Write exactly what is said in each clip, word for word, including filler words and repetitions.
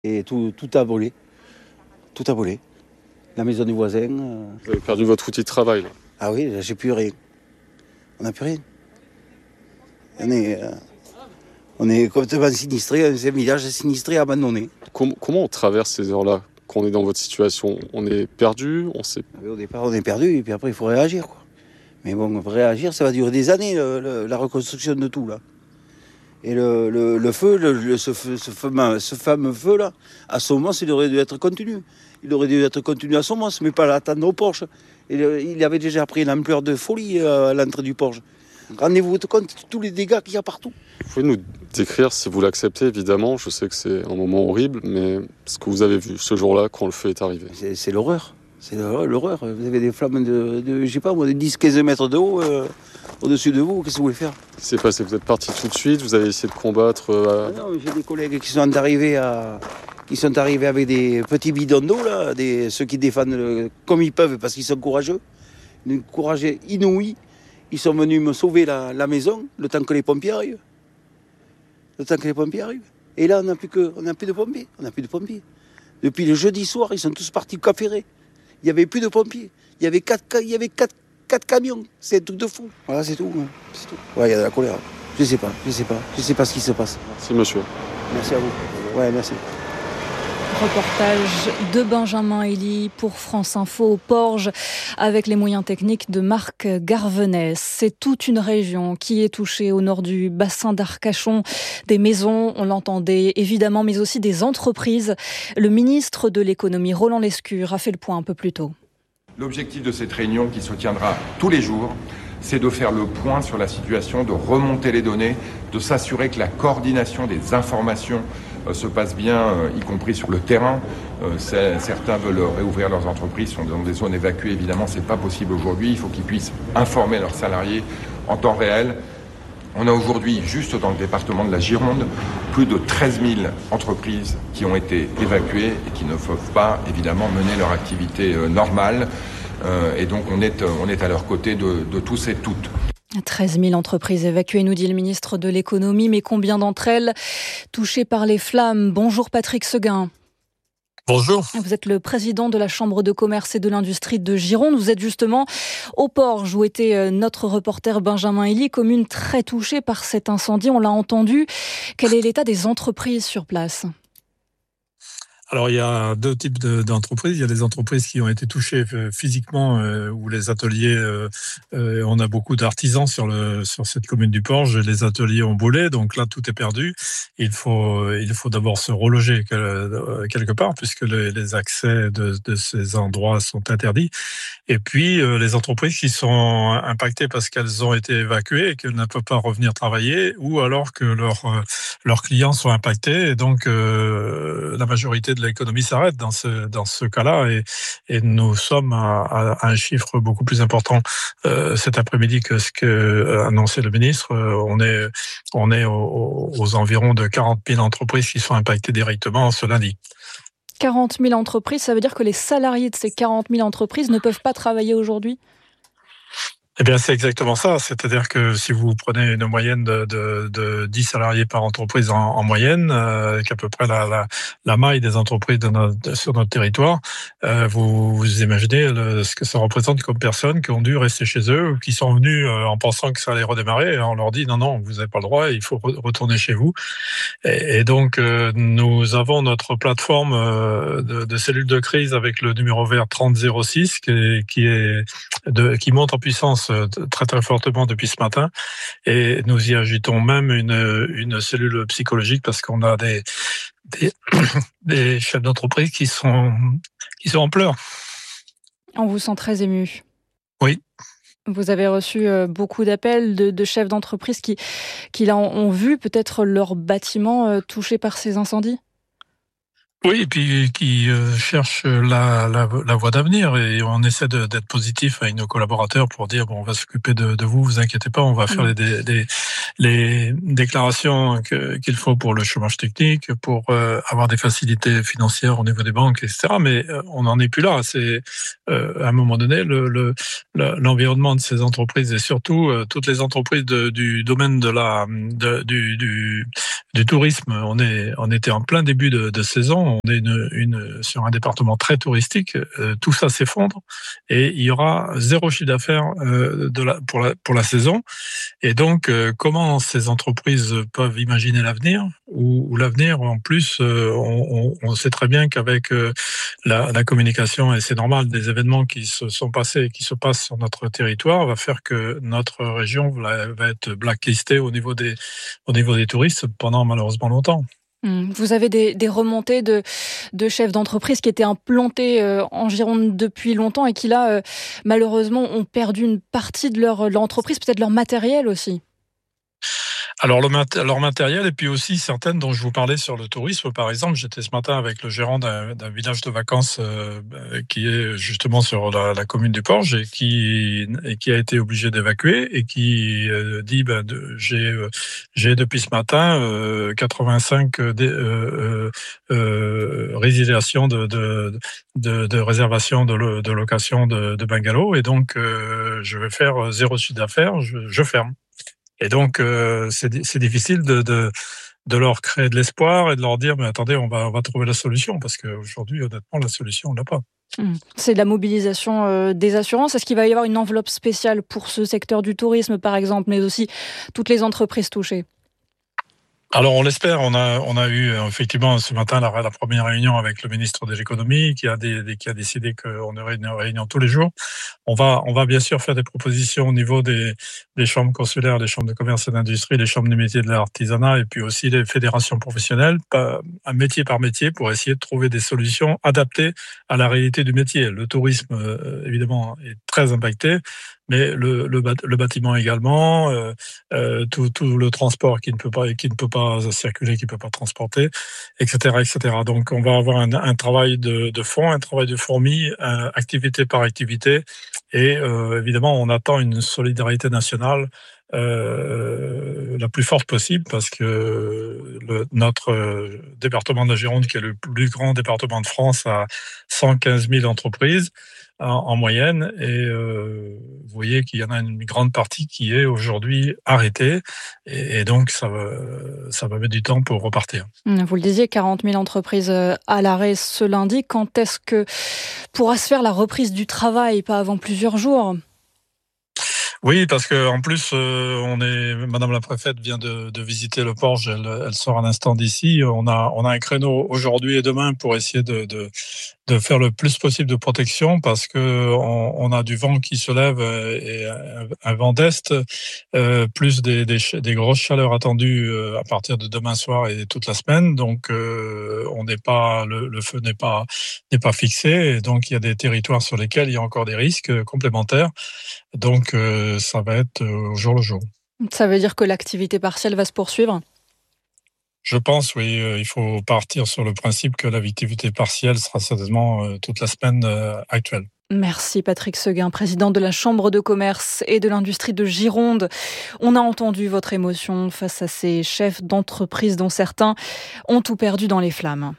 Et tout, tout a volé. Tout a volé. La maison du voisin. euh, Vous avez perdu votre outil de travail, là. Ah oui, là, j'ai plus rien. On n'a plus rien. On est, euh, on est complètement sinistré, c'est un village sinistré, abandonné. Com- comment on traverse ces heures-là quand on est dans votre situation? On est perdu, on sait. Ah oui, au départ, on est perdu, et puis après, il faut réagir, quoi. Mais bon, réagir, ça va durer des années, le- le- la reconstruction de tout, là. Et le, le- le feu, le- le- ce, feu- ce fameux, ce fameux feu-là, à Somos, il aurait dû être continu. Il aurait dû être continu à Somos, mais pas à l'attendre au Porche. Et le- il avait déjà pris une ampleur de folie euh, à l'entrée du Porche. Rendez-vous compte de tous les dégâts qu'il y a partout. Vous pouvez nous décrire, si vous l'acceptez, évidemment, je sais que c'est un moment horrible, mais ce que vous avez vu ce jour-là quand le feu est arrivé. C'est, c'est l'horreur. C'est l'horreur, l'horreur. Vous avez des flammes de, de je sais pas, moi, de dix quinze mètres de haut euh, au-dessus de vous. Qu'est-ce que vous voulez faire? Qu'est-ce qui s'est passé? Vous êtes parti tout de suite, vous avez essayé de combattre euh, Ah non, j'ai des collègues qui sont arrivés à, qui sont arrivés avec des petits bidons d'eau là, des, ceux qui défendent le- comme ils peuvent parce qu'ils sont courageux, une courage inouï. Ils sont venus me sauver la, la maison le temps que les pompiers arrivent. Le temps que les pompiers arrivent. Et là, on n'a plus que, on n'a plus de pompiers. On n'a plus de pompiers. Depuis le jeudi soir, ils sont tous partis au Cap Ferré. Il n'y avait plus de pompiers. Il y avait quatre, ca- il y avait quatre, quatre camions. C'est un truc de fou. Voilà, c'est tout. hein. C'est tout. Ouais, il y a de la colère. Je sais pas, je sais pas, je sais pas ce qui se passe. Merci, monsieur. Merci à vous. Ouais, merci. Reportage de Benjamin Elie pour France Info au Porge avec les moyens techniques de Marc Garvenès. C'est toute une région qui est touchée au nord du bassin d'Arcachon. Des maisons, on l'entendait évidemment, mais aussi des entreprises. Le ministre de l'économie, Roland Lescure, a fait le point un peu plus tôt. L'objectif de cette réunion qui se tiendra tous les jours, c'est de faire le point sur la situation, de remonter les données, de s'assurer que la coordination des informations euh, se passe bien, euh, y compris sur le terrain. Euh, certains veulent réouvrir leurs entreprises, sont dans des zones évacuées. Évidemment, c'est pas possible aujourd'hui. Il faut qu'ils puissent informer leurs salariés en temps réel. On a aujourd'hui, juste dans le département de la Gironde, plus de treize mille entreprises qui ont été évacuées et qui ne peuvent pas, évidemment, mener leur activité euh, normale. Euh, et donc, on est, on est à leur côté de, de tous et toutes. treize mille entreprises évacuées, nous dit le ministre de l'économie. Mais combien d'entre elles touchées par les flammes? Bonjour Patrick Seguin. Bonjour. Vous êtes le président de la Chambre de commerce et de l'industrie de Gironde. Vous êtes justement au Porge où était notre reporter Benjamin Elie, commune très touchée par cet incendie. On l'a entendu. Quel est l'état des entreprises sur place ? Alors, il y a deux types de, d'entreprises. Il y a les entreprises qui ont été touchées physiquement, euh, ou les ateliers. Euh, euh, on a beaucoup d'artisans sur le sur cette commune du Porge. Les ateliers ont brûlé, donc là tout est perdu. Il faut il faut d'abord se reloger quelque part puisque les, les accès de, de ces endroits sont interdits. Et puis euh, les entreprises qui sont impactées parce qu'elles ont été évacuées et qu'elles ne peuvent pas revenir travailler, ou alors que leurs euh, leurs clients sont impactés. Et donc euh, la majorité de l'économie s'arrête dans ce dans ce cas-là, et, et nous sommes à, à un chiffre beaucoup plus important euh, cet après-midi que ce que annonçait le ministre. On est on est aux, aux environs de quarante mille entreprises qui sont impactées directement ce lundi. quarante mille entreprises, ça veut dire que les salariés de ces quarante mille entreprises ne peuvent pas travailler aujourd'hui ? Eh bien, c'est exactement ça. C'est-à-dire que si vous prenez une moyenne de, de, de dix salariés par entreprise en, en moyenne, euh, qu'à peu près la, la, la maille des entreprises de notre, sur notre territoire, euh, vous, vous imaginez le, ce que ça représente comme personnes qui ont dû rester chez eux ou qui sont venus euh, en pensant que ça allait redémarrer. Et on leur dit non, non, vous n'avez pas le droit, il faut re- retourner chez vous. Et, et donc, euh, nous avons notre plateforme euh, de, de cellules de crise avec le numéro vert trente zéro six qui, qui, est de, qui monte en puissance très très fortement depuis ce matin, et nous y ajoutons même une, une cellule psychologique parce qu'on a des, des, des chefs d'entreprise qui sont, qui sont en pleurs. On vous sent très ému. Oui. Vous avez reçu beaucoup d'appels de, de chefs d'entreprise qui, qui là, ont vu peut-être leur bâtiment touché par ces incendies ? Oui, et puis qui euh, cherchent la, la, la voie d'avenir, et on essaie de, d'être positif avec nos collaborateurs pour dire bon, on va s'occuper de, de vous, vous inquiétez pas, on va faire les, des, des, les déclarations que, qu'il faut pour le chômage technique, pour euh, avoir des facilités financières au niveau des banques, et cetera. Mais euh, on n'en est plus là. C'est euh, à un moment donné le, le, le l'environnement de ces entreprises, et surtout euh, toutes les entreprises de, du domaine de la de, du, du du tourisme. On est on était en plein début de, de saison. on est une, une, sur un département très touristique, euh, tout ça s'effondre et il y aura zéro chiffre d'affaires euh, de la, pour, la, pour la saison. Et donc, euh, comment ces entreprises peuvent imaginer l'avenir ou, ou l'avenir, en plus, euh, on, on sait très bien qu'avec euh, la, la communication, et c'est normal, des événements qui se sont passés et qui se passent sur notre territoire, va faire que notre région va, va être blacklistée au niveau des, au niveau des touristes pendant malheureusement longtemps. Vous avez des, des remontées de, de chefs d'entreprise qui étaient implantés euh, en Gironde depuis longtemps et qui là, euh, malheureusement, ont perdu une partie de leur, de leur entreprise, peut-être leur matériel aussi. Alors le mat- leur matériel et puis aussi certaines dont je vous parlais sur le tourisme. Par exemple, j'étais ce matin avec le gérant d'un, d'un village de vacances euh, qui est justement sur la, la commune du Porge et qui, et qui a été obligé d'évacuer et qui euh, dit ben, de, j'ai, euh, j'ai depuis ce matin euh, quatre-vingt-cinq dé, euh, euh, résiliations de, de, de, de réservations de, lo, de location de, de bungalows et donc euh, je vais faire zéro chiffre d'affaires, je, je ferme. Et donc, euh, c'est, c'est difficile de, de, de leur créer de l'espoir et de leur dire, mais attendez, on va, on va trouver la solution. Parce qu'aujourd'hui, honnêtement, la solution, on l'a pas. C'est de la mobilisation euh, des assurances. Est-ce qu'il va y avoir une enveloppe spéciale pour ce secteur du tourisme, par exemple, mais aussi toutes les entreprises touchées ? Alors on l'espère, on a on a eu effectivement ce matin la, la première réunion avec le ministre de l'économie qui a des, des, qui a décidé qu'on aurait une réunion tous les jours. On va on va bien sûr faire des propositions au niveau des des chambres consulaires, des chambres de commerce et d'industrie, les chambres des métiers de l'artisanat et puis aussi les fédérations professionnelles, un métier par métier pour essayer de trouver des solutions adaptées à la réalité du métier. Le tourisme évidemment est très impacté. Mais le, le, le bâtiment également, euh, euh, tout, tout le transport qui ne peut pas, qui ne peut pas circuler, qui ne peut pas transporter, et cetera, et cetera. Donc, on va avoir un, un travail de, de fond, un travail de fourmi, euh, activité par activité, et euh, évidemment, on attend une solidarité nationale euh, la plus forte possible, parce que le, notre département de la Gironde, qui est le plus grand département de France, a cent quinze mille entreprises. En moyenne, et euh, vous voyez qu'il y en a une grande partie qui est aujourd'hui arrêtée, et, et donc ça va, ça va mettre du temps pour repartir. Vous le disiez, quarante mille entreprises à l'arrêt ce lundi. Quand est-ce que pourra se faire la reprise du travail, pas avant plusieurs jours ? Oui, parce que en plus, euh, on est, Madame la préfète vient de, de visiter le Porge. Elle, elle sort un instant d'ici. On a, on a un créneau aujourd'hui et demain pour essayer de, de, de faire le plus possible de protection, parce que on, on a du vent qui se lève et un, un vent d'est, euh, plus des, des, des grosses chaleurs attendues à partir de demain soir et toute la semaine. Donc, euh, on n'est pas, le, le feu n'est pas, n'est pas fixé, et donc il y a des territoires sur lesquels il y a encore des risques complémentaires. Donc, euh, ça va être au jour le jour. Ça veut dire que l'activité partielle va se poursuivre ? Je pense, oui. Euh, il faut partir sur le principe que l'activité partielle sera certainement euh, toute la semaine euh, actuelle. Merci Patrick Seguin, président de la Chambre de commerce et de l'industrie de Gironde. On a entendu votre émotion face à ces chefs d'entreprise dont certains ont tout perdu dans les flammes.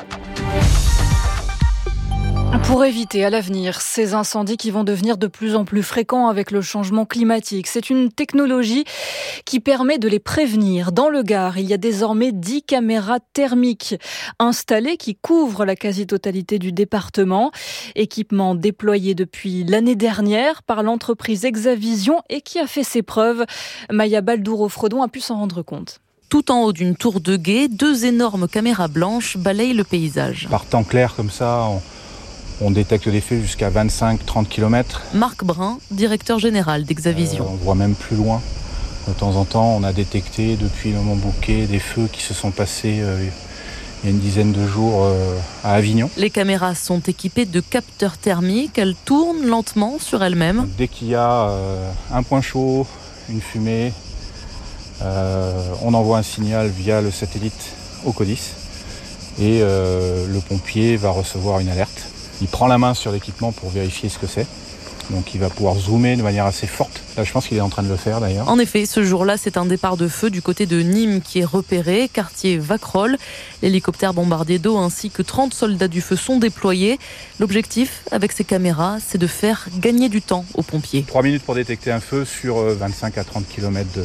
Pour éviter à l'avenir ces incendies qui vont devenir de plus en plus fréquents avec le changement climatique, c'est une technologie qui permet de les prévenir. Dans le Gard, il y a désormais dix caméras thermiques installées qui couvrent la quasi-totalité du département. Équipement déployé depuis l'année dernière par l'entreprise Exavision et qui a fait ses preuves. Maya Baldouro-Fredon a pu s'en rendre compte. Tout en haut d'une tour de guet, deux énormes caméras blanches balayent le paysage. Par temps clair comme ça, on... On détecte des feux jusqu'à vingt-cinq à trente kilomètres. Marc Brun, directeur général d'Exavision. Euh, on voit même plus loin. De temps en temps, on a détecté depuis le Montbouquet des feux qui se sont passés euh, il y a une dizaine de jours euh, à Avignon. Les caméras sont équipées de capteurs thermiques. Elles tournent lentement sur elles-mêmes. Donc, dès qu'il y a euh, un point chaud, une fumée, euh, on envoie un signal via le satellite au CODIS et euh, le pompier va recevoir une alerte. Il prend la main sur l'équipement pour vérifier ce que c'est. Donc il va pouvoir zoomer de manière assez forte. Là, je pense qu'il est en train de le faire d'ailleurs. En effet, ce jour-là, c'est un départ de feu du côté de Nîmes qui est repéré, quartier Vacrolles. L'hélicoptère bombardier d'eau ainsi que trente soldats du feu sont déployés. L'objectif, avec ces caméras, c'est de faire gagner du temps aux pompiers. trois minutes pour détecter un feu sur vingt-cinq à trente kilomètres de,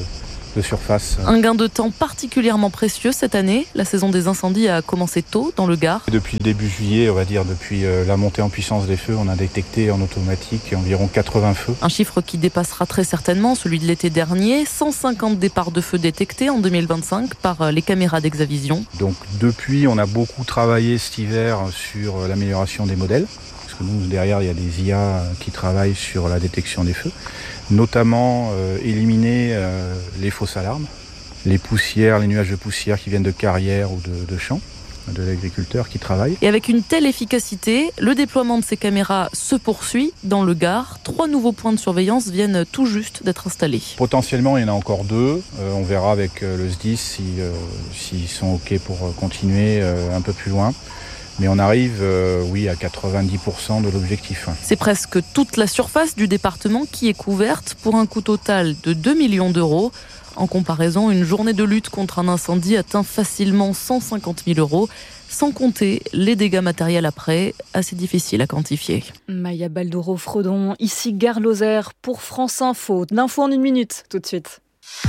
de surface. Un gain de temps particulièrement précieux cette année. La saison des incendies a commencé tôt dans le Gard. Depuis le début juillet, on va dire, depuis la montée en puissance des feux, on a détecté en automatique environ quatre-vingts feux. Un chiffre qui dépassera très certainement celui de l'été dernier. cent cinquante départs de feu détectés en deux mille vingt-cinq par les caméras d'Exavision. Donc depuis, on a beaucoup travaillé cet hiver sur l'amélioration des modèles. Nous, derrière, il y a des I A qui travaillent sur la détection des feux, notamment euh, éliminer euh, les fausses alarmes, les poussières, les nuages de poussière qui viennent de carrières ou de, de champs, de l'agriculteur qui travaille. Et avec une telle efficacité, le déploiement de ces caméras se poursuit dans le Gard. Trois nouveaux points de surveillance viennent tout juste d'être installés. Potentiellement, il y en a encore deux. Euh, on verra avec euh, le S D I S si, euh, s'ils sont OK pour continuer euh, un peu plus loin. Mais on arrive, euh, oui, à quatre-vingt-dix pour cent de l'objectif. C'est presque toute la surface du département qui est couverte pour un coût total de deux millions d'euros. En comparaison, une journée de lutte contre un incendie atteint facilement cent cinquante mille euros, sans compter les dégâts matériels après, assez difficile à quantifier. Maya Baldouro-Frodon, ici Gare Lozère pour France Info. L'info en une minute, tout de suite.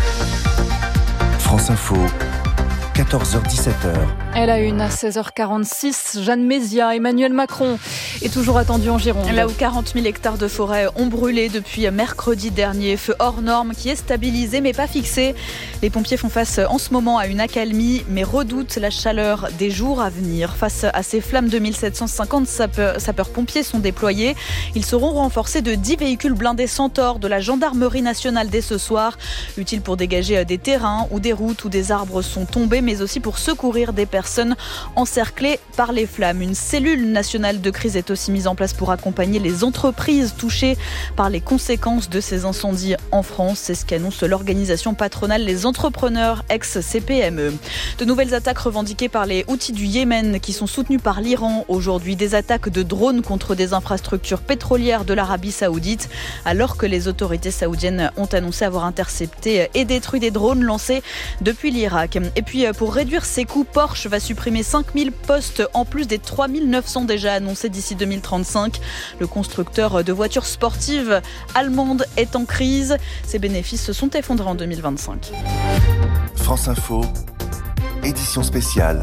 France Info. quatorze heures dix-sept heures. Elle a une à seize heures quarante-six. Jeanne Mézia, Emmanuel Macron est toujours attendu en Gironde. Là où quarante mille hectares de forêt ont brûlé depuis mercredi dernier. Feu hors norme qui est stabilisé mais pas fixé. Les pompiers font face en ce moment à une accalmie mais redoutent la chaleur des jours à venir. Face à ces flammes, deux mille sept cent cinquante sapeurs, sapeurs-pompiers sont déployés. Ils seront renforcés de dix véhicules blindés Centaure de la gendarmerie nationale dès ce soir. Utiles pour dégager des terrains où des routes ou des arbres sont tombés, mais aussi pour secourir des personnes encerclées par les flammes. Une cellule nationale de crise est aussi mise en place pour accompagner les entreprises touchées par les conséquences de ces incendies en France. C'est ce qu'annonce l'organisation patronale Les Entrepreneurs ex-C P M E. De nouvelles attaques revendiquées par les Houthis du Yémen qui sont soutenus par l'Iran aujourd'hui. Des attaques de drones contre des infrastructures pétrolières de l'Arabie Saoudite, alors que les autorités saoudiennes ont annoncé avoir intercepté et détruit des drones lancés depuis l'Irak. Et puis pour réduire ses coûts, Porsche va supprimer cinq mille postes en plus des trois mille neuf cents déjà annoncés d'ici deux mille trente-cinq. Le constructeur de voitures sportives allemande est en crise. Ses bénéfices se sont effondrés en deux mille vingt-cinq. France Info, édition spéciale.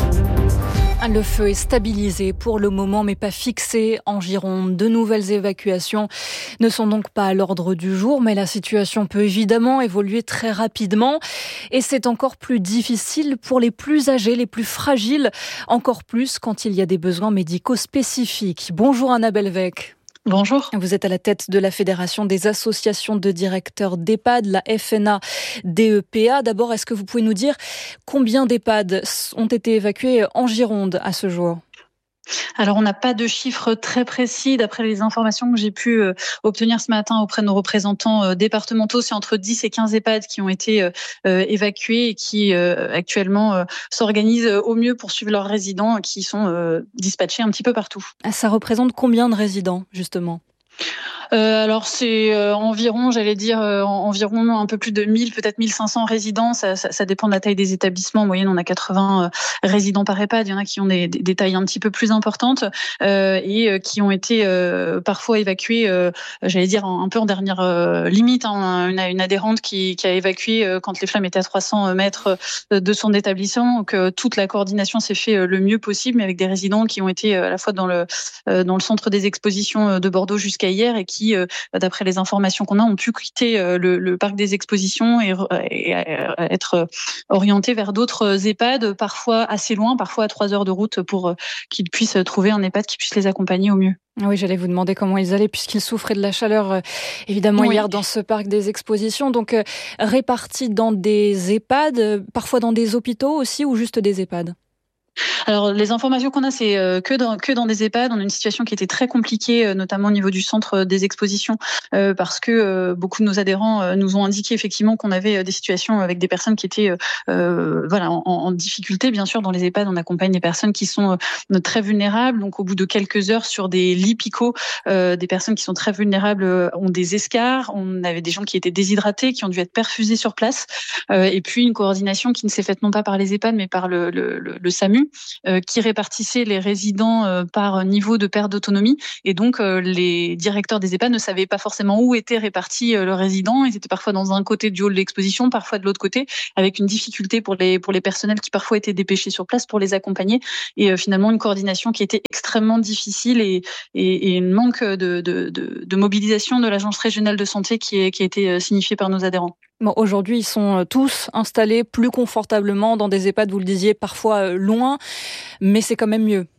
Le feu est stabilisé pour le moment, mais pas fixé en Gironde. De nouvelles évacuations ne sont donc pas à l'ordre du jour, mais la situation peut évidemment évoluer très rapidement. Et c'est encore plus difficile pour les plus âgés, les plus fragiles, encore plus quand il y a des besoins médicaux spécifiques. Bonjour Annabelle Weck. Bonjour. Vous êtes à la tête de la Fédération des associations de directeurs d'EHPAD, la F N A D E P A. D'abord, est-ce que vous pouvez nous dire combien d'EHPAD ont été évacués en Gironde à ce jour ? Alors, on n'a pas de chiffres très précis. D'après les informations que j'ai pu euh, obtenir ce matin auprès de nos représentants euh, départementaux, c'est entre dix et quinze EHPAD qui ont été euh, évacués et qui euh, actuellement euh, s'organisent au mieux pour suivre leurs résidents qui sont euh, dispatchés un petit peu partout. Ça représente combien de résidents, justement ? Euh, alors c'est euh, environ, j'allais dire euh, environ un peu plus de mille, peut-être mille cinq cents résidents. Ça, ça, ça dépend de la taille des établissements. En moyenne, on a quatre-vingts euh, résidents par EHPAD. Il y en a qui ont des, des, des tailles un petit peu plus importantes euh, et euh, qui ont été euh, parfois évacués. Euh, j'allais dire un, un peu en dernière euh, limite. Hein. Une, une adhérente qui, qui a évacué euh, quand les flammes étaient à trois cents mètres de son établissement. Donc euh, toute la coordination s'est fait euh, le mieux possible, mais avec des résidents qui ont été euh, à la fois dans le euh, dans le centre des expositions de Bordeaux jusqu'à hier et qui qui, d'après les informations qu'on a, ont pu quitter le, le parc des expositions et, et, et être orientés vers d'autres EHPAD, parfois assez loin, parfois à trois heures de route, pour qu'ils puissent trouver un EHPAD qui puisse les accompagner au mieux. Oui, j'allais vous demander comment ils allaient, puisqu'ils souffraient de la chaleur, évidemment, oui. hier dans ce parc des expositions. Donc, euh, répartis dans des EHPAD, parfois dans des hôpitaux aussi, ou juste des EHPAD ? Alors, les informations qu'on a, c'est que dans, que dans des EHPAD. On a une situation qui était très compliquée, notamment au niveau du centre des expositions, euh, parce que euh, beaucoup de nos adhérents euh, nous ont indiqué effectivement qu'on avait des situations avec des personnes qui étaient euh, voilà, en, en difficulté. Bien sûr, dans les EHPAD, on accompagne des personnes qui sont euh, très vulnérables. Donc, au bout de quelques heures, sur des lits picots, euh, des personnes qui sont très vulnérables euh, ont des escarres. On avait des gens qui étaient déshydratés, qui ont dû être perfusés sur place. Euh, et puis, une coordination qui ne s'est faite non pas par les EHPAD, mais par le, le, le, le SAMU, élus euh, qui répartissaient les résidents euh, par niveau de perte d'autonomie. Et donc, euh, les directeurs des EHPAD ne savaient pas forcément où était réparti euh, le résident. Ils étaient parfois dans un côté du hall de l'exposition, parfois de l'autre côté, avec une difficulté pour les, pour les personnels qui parfois étaient dépêchés sur place pour les accompagner. Et euh, finalement, une coordination qui était extrêmement difficile et, et, et un manque de, de, de, de mobilisation de l'Agence régionale de santé qui, est, qui a été signifiée par nos adhérents. Bon, aujourd'hui, ils sont tous installés plus confortablement dans des EHPAD, vous le disiez, parfois loin, mais c'est quand même mieux.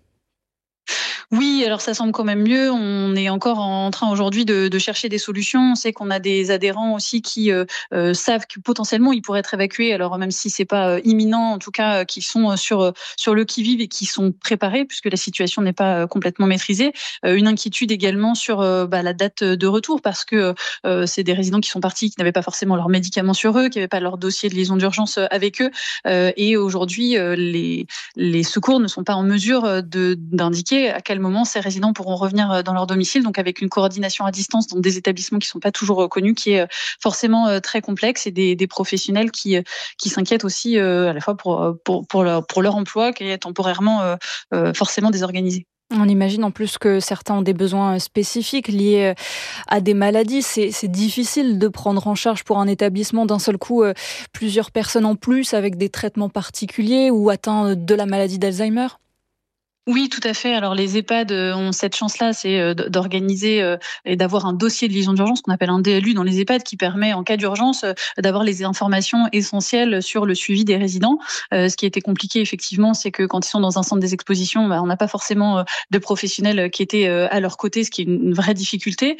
Oui, alors ça semble quand même mieux. On est encore en train aujourd'hui de, de chercher des solutions. On sait qu'on a des adhérents aussi qui euh, euh, savent que potentiellement ils pourraient être évacués. Alors même si c'est pas euh, imminent, en tout cas, euh, qui sont sur sur le qui-vive et qui sont préparés puisque la situation n'est pas euh, complètement maîtrisée. Euh, une inquiétude également sur euh, bah, la date de retour parce que euh, c'est des résidents qui sont partis, qui n'avaient pas forcément leurs médicaments sur eux, qui n'avaient pas leur dossier de liaison d'urgence avec eux. Euh, et aujourd'hui, euh, les les secours ne sont pas en mesure de d'indiquer à quel moment ces résidents pourront revenir dans leur domicile, donc avec une coordination à distance dans des établissements qui ne sont pas toujours reconnus, qui est forcément très complexe, et des, des professionnels qui, qui s'inquiètent aussi à la fois pour, pour, pour, leur, pour leur emploi, qui est temporairement forcément désorganisé. On imagine en plus que certains ont des besoins spécifiques liés à des maladies. C'est, c'est difficile de prendre en charge pour un établissement d'un seul coup plusieurs personnes en plus avec des traitements particuliers ou atteints de la maladie d'Alzheimer. Oui, tout à fait. Alors les EHPAD ont cette chance-là, c'est d'organiser et d'avoir un dossier de liaison d'urgence qu'on appelle un D L U dans les EHPAD qui permet en cas d'urgence d'avoir les informations essentielles sur le suivi des résidents. Ce qui était compliqué effectivement, c'est que quand ils sont dans un centre des expositions, bah, on n'a pas forcément de professionnels qui étaient à leur côté, ce qui est une vraie difficulté.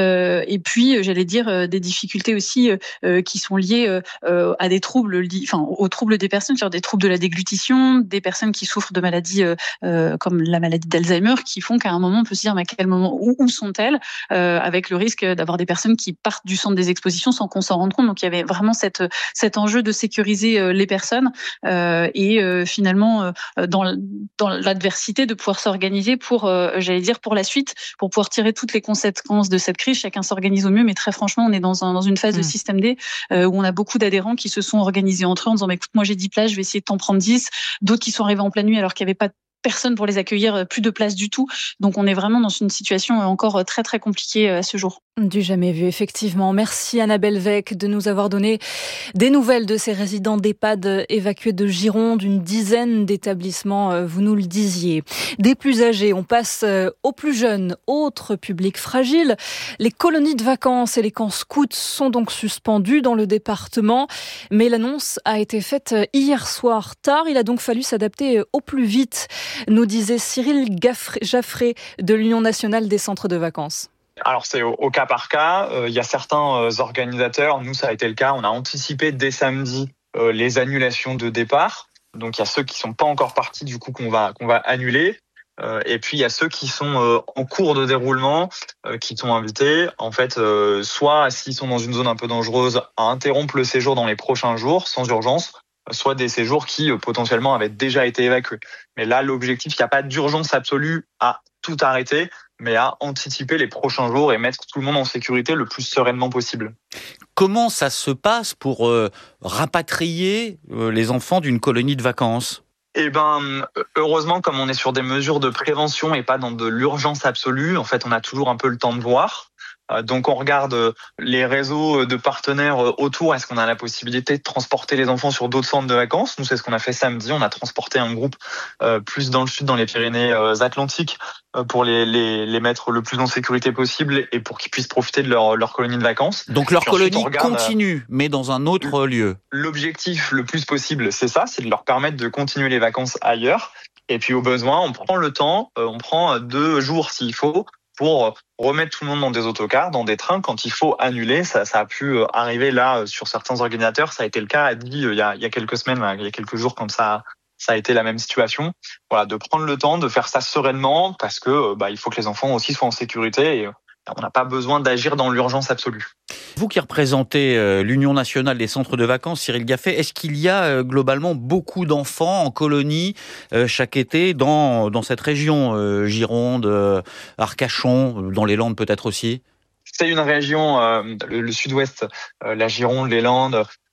Et puis, j'allais dire des difficultés aussi qui sont liées à des troubles, enfin aux troubles des personnes, sur des troubles de la déglutition, des personnes qui souffrent de maladies comme la maladie d'Alzheimer, qui font qu'à un moment on peut se dire mais à quel moment, où, où sont-elles, euh, avec le risque d'avoir des personnes qui partent du centre des expositions sans qu'on s'en rende compte. Donc il y avait vraiment cette, cet enjeu de sécuriser euh, les personnes euh, et euh, finalement euh, dans, dans l'adversité de pouvoir s'organiser pour, euh, j'allais dire pour la suite, pour pouvoir tirer toutes les conséquences de cette crise. Chacun s'organise au mieux, mais très franchement on est dans, un, dans une phase mmh. de système D euh, où on a beaucoup d'adhérents qui se sont organisés entre eux en disant mais écoute moi j'ai dix places, je vais essayer de t'en prendre dix, d'autres qui sont arrivés en pleine nuit alors qu'il n'y avait pas personne pour les accueillir, plus de place du tout. Donc on est vraiment dans une situation encore très très compliquée à ce jour. Du jamais vu, effectivement. Merci Annabelle Vec de nous avoir donné des nouvelles de ces résidents d'EHPAD évacués de Gironde, une dizaine d'établissements, vous nous le disiez. Des plus âgés, on passe aux plus jeunes, autres publics fragiles. Les colonies de vacances et les camps scouts sont donc suspendus dans le département, mais l'annonce a été faite hier soir tard. Il a donc fallu s'adapter au plus vite, nous disait Cyril Jaffré de l'Union nationale des centres de vacances. Alors c'est au, au cas par cas, il euh, y a certains euh, organisateurs, nous ça a été le cas, on a anticipé dès samedi euh, les annulations de départ. Donc il y a ceux qui sont pas encore partis du coup qu'on va qu'on va annuler. Euh, et puis il y a ceux qui sont euh, en cours de déroulement, euh, qui sont invités, en fait, euh, soit s'ils sont dans une zone un peu dangereuse, à interrompre le séjour dans les prochains jours sans urgence, soit des séjours qui euh, potentiellement avaient déjà été évacués. Mais là l'objectif, il n'y a pas d'urgence absolue à tout arrêter, mais à anticiper les prochains jours et mettre tout le monde en sécurité le plus sereinement possible. Comment ça se passe pour euh, rapatrier euh, les enfants d'une colonie de vacances ? Eh ben, heureusement, comme on est sur des mesures de prévention et pas dans de l'urgence absolue, en fait, on a toujours un peu le temps de voir. Donc on regarde les réseaux de partenaires autour. Est-ce qu'on a la possibilité de transporter les enfants sur d'autres centres de vacances ? Nous, c'est ce qu'on a fait samedi. On a transporté un groupe euh, plus dans le sud, dans les Pyrénées-Atlantiques, euh, pour les, les, les mettre le plus en sécurité possible et pour qu'ils puissent profiter de leur, leur colonie de vacances. Donc leur colonie continue, mais dans un autre lieu. L'objectif le plus possible, c'est ça, c'est de leur permettre de continuer les vacances ailleurs. Et puis au besoin, on prend le temps, euh, on prend deux jours s'il faut, pour remettre tout le monde dans des autocars, dans des trains, quand il faut annuler. Ça, ça a pu arriver là sur certains organisateurs. Ça a été le cas, a dit il y a, il y a quelques semaines, il y a quelques jours, quand ça, ça a été la même situation. Voilà, de prendre le temps de faire ça sereinement, parce que bah, il faut que les enfants aussi soient en sécurité et on n'a pas besoin d'agir dans l'urgence absolue. Vous qui représentez euh, l'Union nationale des centres de vacances, Cyril Gaffet, est-ce qu'il y a euh, globalement beaucoup d'enfants en colonie euh, chaque été dans, dans cette région, euh, Gironde, euh, Arcachon, dans les Landes peut-être aussi ? C'est une région, euh, le, le sud-ouest, euh, la Gironde, les Landes,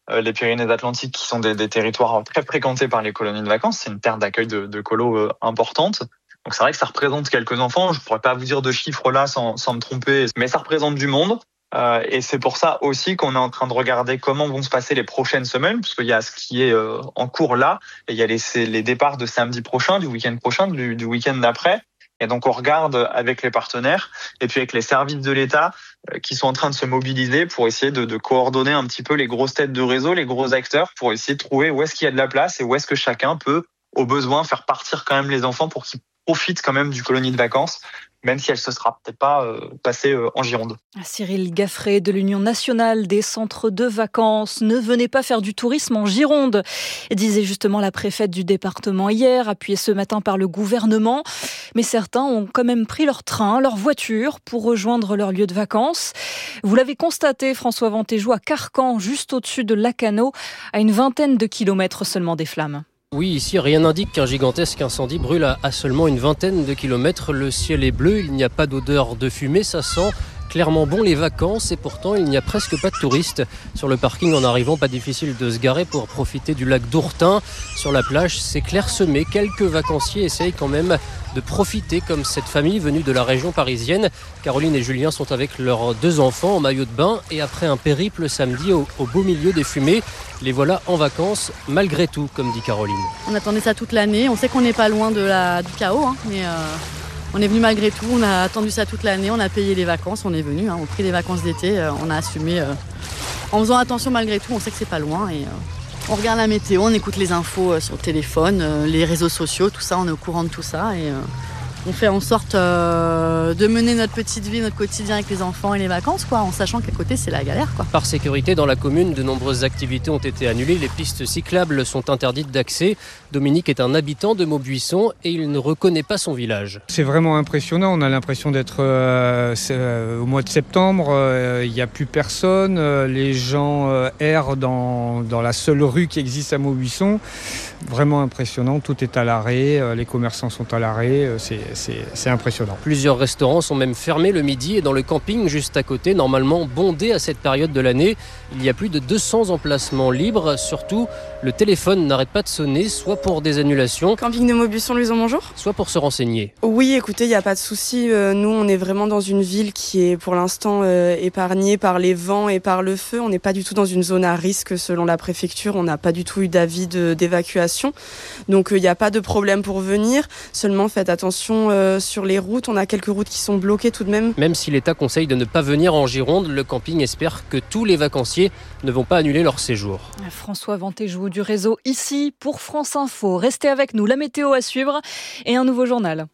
euh, les Pyrénées-Atlantiques, qui sont des, des territoires très fréquentés par les colonies de vacances. C'est une terre d'accueil de, de colos euh, importante. Donc c'est vrai que ça représente quelques enfants. Je pourrais pas vous dire de chiffres là sans, sans me tromper, mais ça représente du monde. Euh, et c'est pour ça aussi qu'on est en train de regarder comment vont se passer les prochaines semaines, puisqu'il y a ce qui est euh, en cours là, et il y a les, les départs de samedi prochain, du week-end prochain, du, du week-end d'après. Et donc on regarde avec les partenaires et puis avec les services de l'État euh, qui sont en train de se mobiliser pour essayer de, de coordonner un petit peu les grosses têtes de réseau, les gros acteurs, pour essayer de trouver où est-ce qu'il y a de la place et où est-ce que chacun peut, au besoin, faire partir quand même les enfants pour qu'ils profitent quand même du colonie de vacances, même si elle se sera peut-être pas euh, passée euh, en Gironde. Cyril Gaffret de l'Union nationale des centres de vacances. Ne venez pas faire du tourisme en Gironde, disait justement la préfète du département hier, appuyée ce matin par le gouvernement. Mais certains ont quand même pris leur train, leur voiture pour rejoindre leur lieu de vacances. Vous l'avez constaté, François Ventéjou, à Carcan, juste au-dessus de Lacanau, à une vingtaine de kilomètres seulement des flammes. Oui, ici, rien n'indique qu'un gigantesque incendie brûle à seulement une vingtaine de kilomètres. Le ciel est bleu, il n'y a pas d'odeur de fumée, ça sent clairement bon les vacances et pourtant il n'y a presque pas de touristes. Sur le parking en arrivant, pas difficile de se garer pour profiter du lac d'Ourtin. Sur la plage, c'est clairsemé. Quelques vacanciers essayent quand même de profiter comme cette famille venue de la région parisienne. Caroline et Julien sont avec leurs deux enfants en maillot de bain et après un périple samedi au, au beau milieu des fumées, les voilà en vacances malgré tout, comme dit Caroline. On attendait ça toute l'année, on sait qu'on n'est pas loin de la, du chaos, hein, mais euh, on est venu malgré tout, on a attendu ça toute l'année, on a payé les vacances, on est venu, hein, au prix des vacances d'été, euh, on a assumé euh, en faisant attention malgré tout, on sait que c'est pas loin et euh, on regarde la météo, on écoute les infos euh, sur le téléphone, euh, les réseaux sociaux, tout ça, on est au courant de tout ça et euh, on fait en sorte euh, de mener notre petite vie, notre quotidien avec les enfants et les vacances, quoi, en sachant qu'à côté c'est la galère, quoi. Par sécurité, dans la commune, de nombreuses activités ont été annulées. Les pistes cyclables sont interdites d'accès. Dominique est un habitant de Maubuisson et il ne reconnaît pas son village. C'est vraiment impressionnant. On a l'impression d'être euh, euh, au mois de septembre. Il euh, n'y a plus personne. Euh, les gens euh, errent dans, dans la seule rue qui existe à Maubuisson. Vraiment impressionnant. Tout est à l'arrêt. Euh, les commerçants sont à l'arrêt. Euh, c'est C'est, c'est impressionnant. Plusieurs restaurants sont même fermés le midi et dans le camping juste à côté, normalement bondé à cette période de l'année, il y a plus de deux cents emplacements libres. Surtout, le téléphone n'arrête pas de sonner, soit pour des annulations. Camping de Maubuisson, Louison, bonjour. Soit pour se renseigner. Oui, écoutez, il n'y a pas de souci. Euh, nous, on est vraiment dans une ville qui est pour l'instant euh, épargnée par les vents et par le feu. On n'est pas du tout dans une zone à risque selon la préfecture. On n'a pas du tout eu d'avis de, d'évacuation. Donc, il euh, n'y a pas de problème pour venir. Seulement, faites attention Euh, sur les routes, on a quelques routes qui sont bloquées tout de même. Même si l'État conseille de ne pas venir en Gironde, le camping espère que tous les vacanciers ne vont pas annuler leur séjour. François Ventéjou du réseau Ici pour France Info. Restez avec nous, la météo à suivre et un nouveau journal.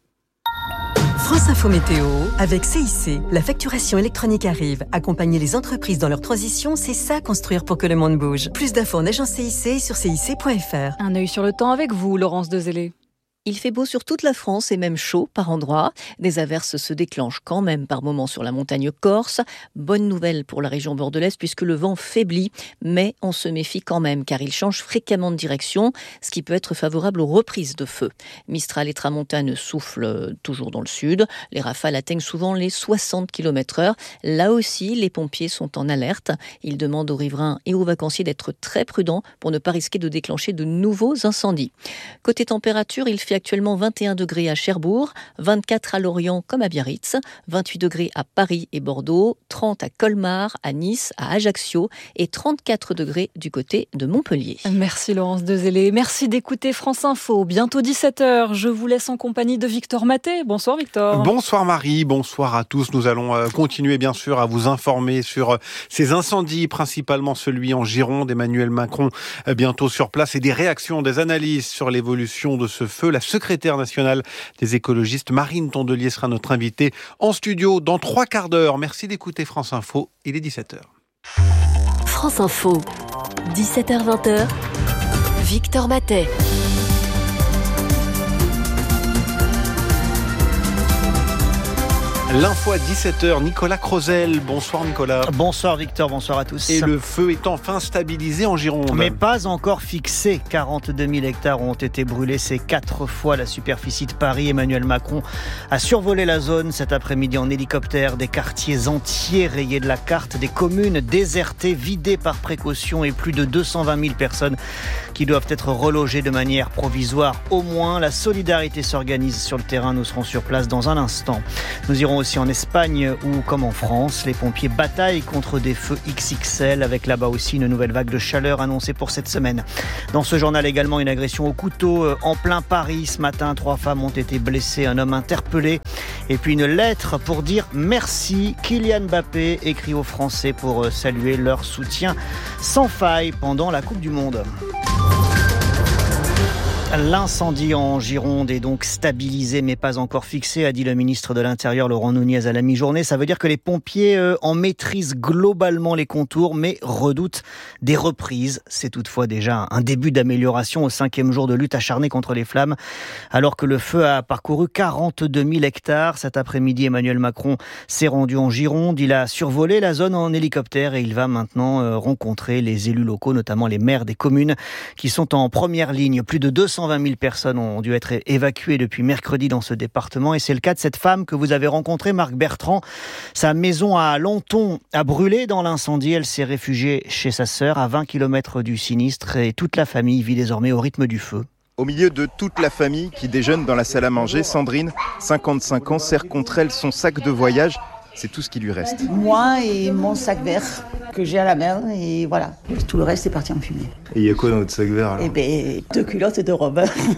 France Info Météo, avec C I C. La facturation électronique arrive. Accompagner les entreprises dans leur transition, c'est ça construire pour que le monde bouge. Plus d'infos en agence C I C sur C I C point F R. Un œil sur le temps avec vous, Laurence Dezellé. Il fait beau sur toute la France et même chaud par endroits. Des averses se déclenchent quand même par moments sur la montagne corse. Bonne nouvelle pour la région bordelaise puisque le vent faiblit, mais on se méfie quand même car il change fréquemment de direction, ce qui peut être favorable aux reprises de feu. Mistral et tramontane soufflent toujours dans le sud. Les rafales atteignent souvent les soixante kilomètres heure. Là aussi, les pompiers sont en alerte. Ils demandent aux riverains et aux vacanciers d'être très prudents pour ne pas risquer de déclencher de nouveaux incendies. Côté température, il fait actuellement vingt et un degrés à Cherbourg, vingt-quatre à Lorient comme à Biarritz, vingt-huit degrés à Paris et Bordeaux, trente à Colmar, à Nice, à Ajaccio et trente-quatre degrés du côté de Montpellier. Merci Laurence Dezellé, merci d'écouter France Info. Bientôt dix-sept heures, je vous laisse en compagnie de Victor Maté. Bonsoir Victor. Bonsoir Marie, bonsoir à tous. Nous allons continuer bien sûr à vous informer sur ces incendies, principalement celui en Gironde. Emmanuel Macron bientôt sur place et des réactions, des analyses sur l'évolution de ce feu. La secrétaire nationale des écologistes, Marine Tondelier, sera notre invitée en studio dans trois quarts d'heure. Merci d'écouter France Info, il est dix-sept heures. France Info, dix-sept heures vingt, Victor Matet. L'info à dix-sept heures, Nicolas Crozel. Bonsoir Nicolas. Bonsoir Victor, bonsoir à tous. Et le feu est enfin stabilisé en Gironde. Mais pas encore fixé. quarante-deux mille hectares ont été brûlés. C'est quatre fois la superficie de Paris. Emmanuel Macron a survolé la zone cet après-midi en hélicoptère. Des quartiers entiers rayés de la carte. Des communes désertées, vidées par précaution et plus de deux cent vingt mille personnes qui doivent être relogées de manière provisoire. Au moins, la solidarité s'organise sur le terrain. Nous serons sur place dans un instant. Nous irons aussi en Espagne où, comme en France, les pompiers bataillent contre des feux X X L avec là-bas aussi une nouvelle vague de chaleur annoncée pour cette semaine. Dans ce journal également, une agression au couteau en plein Paris. Ce matin, trois femmes ont été blessées, un homme interpellé. Et puis une lettre pour dire merci. Kylian Mbappé écrit aux Français pour saluer leur soutien sans faille pendant la Coupe du Monde. L'incendie en Gironde est donc stabilisé mais pas encore fixé, a dit le ministre de l'Intérieur Laurent Nunez à la mi-journée. Ça veut dire que les pompiers euh, en maîtrisent globalement les contours mais redoutent des reprises. C'est toutefois déjà un début d'amélioration au cinquième jour de lutte acharnée contre les flammes. Alors que le feu a parcouru quarante-deux mille hectares. Cet après-midi, Emmanuel Macron s'est rendu en Gironde. Il a survolé la zone en hélicoptère et il va maintenant euh, rencontrer les élus locaux, notamment les maires des communes qui sont en première ligne. Plus de deux cent vingt mille personnes ont dû être évacuées depuis mercredi dans ce département et c'est le cas de cette femme que vous avez rencontrée, Marc Bertrand. Sa maison à Lenton a brûlé dans l'incendie. Elle s'est réfugiée chez sa sœur à vingt kilomètres du sinistre et toute la famille vit désormais au rythme du feu. Au milieu de toute la famille qui déjeune dans la salle à manger, Sandrine, cinquante-cinq ans, serre contre elle son sac de voyage. C'est tout ce qui lui reste. Moi et mon sac vert que j'ai à la main et voilà. Tout le reste est parti en fumée. Et il y a quoi dans votre sac vert alors ? Eh bien, deux culottes et deux robes.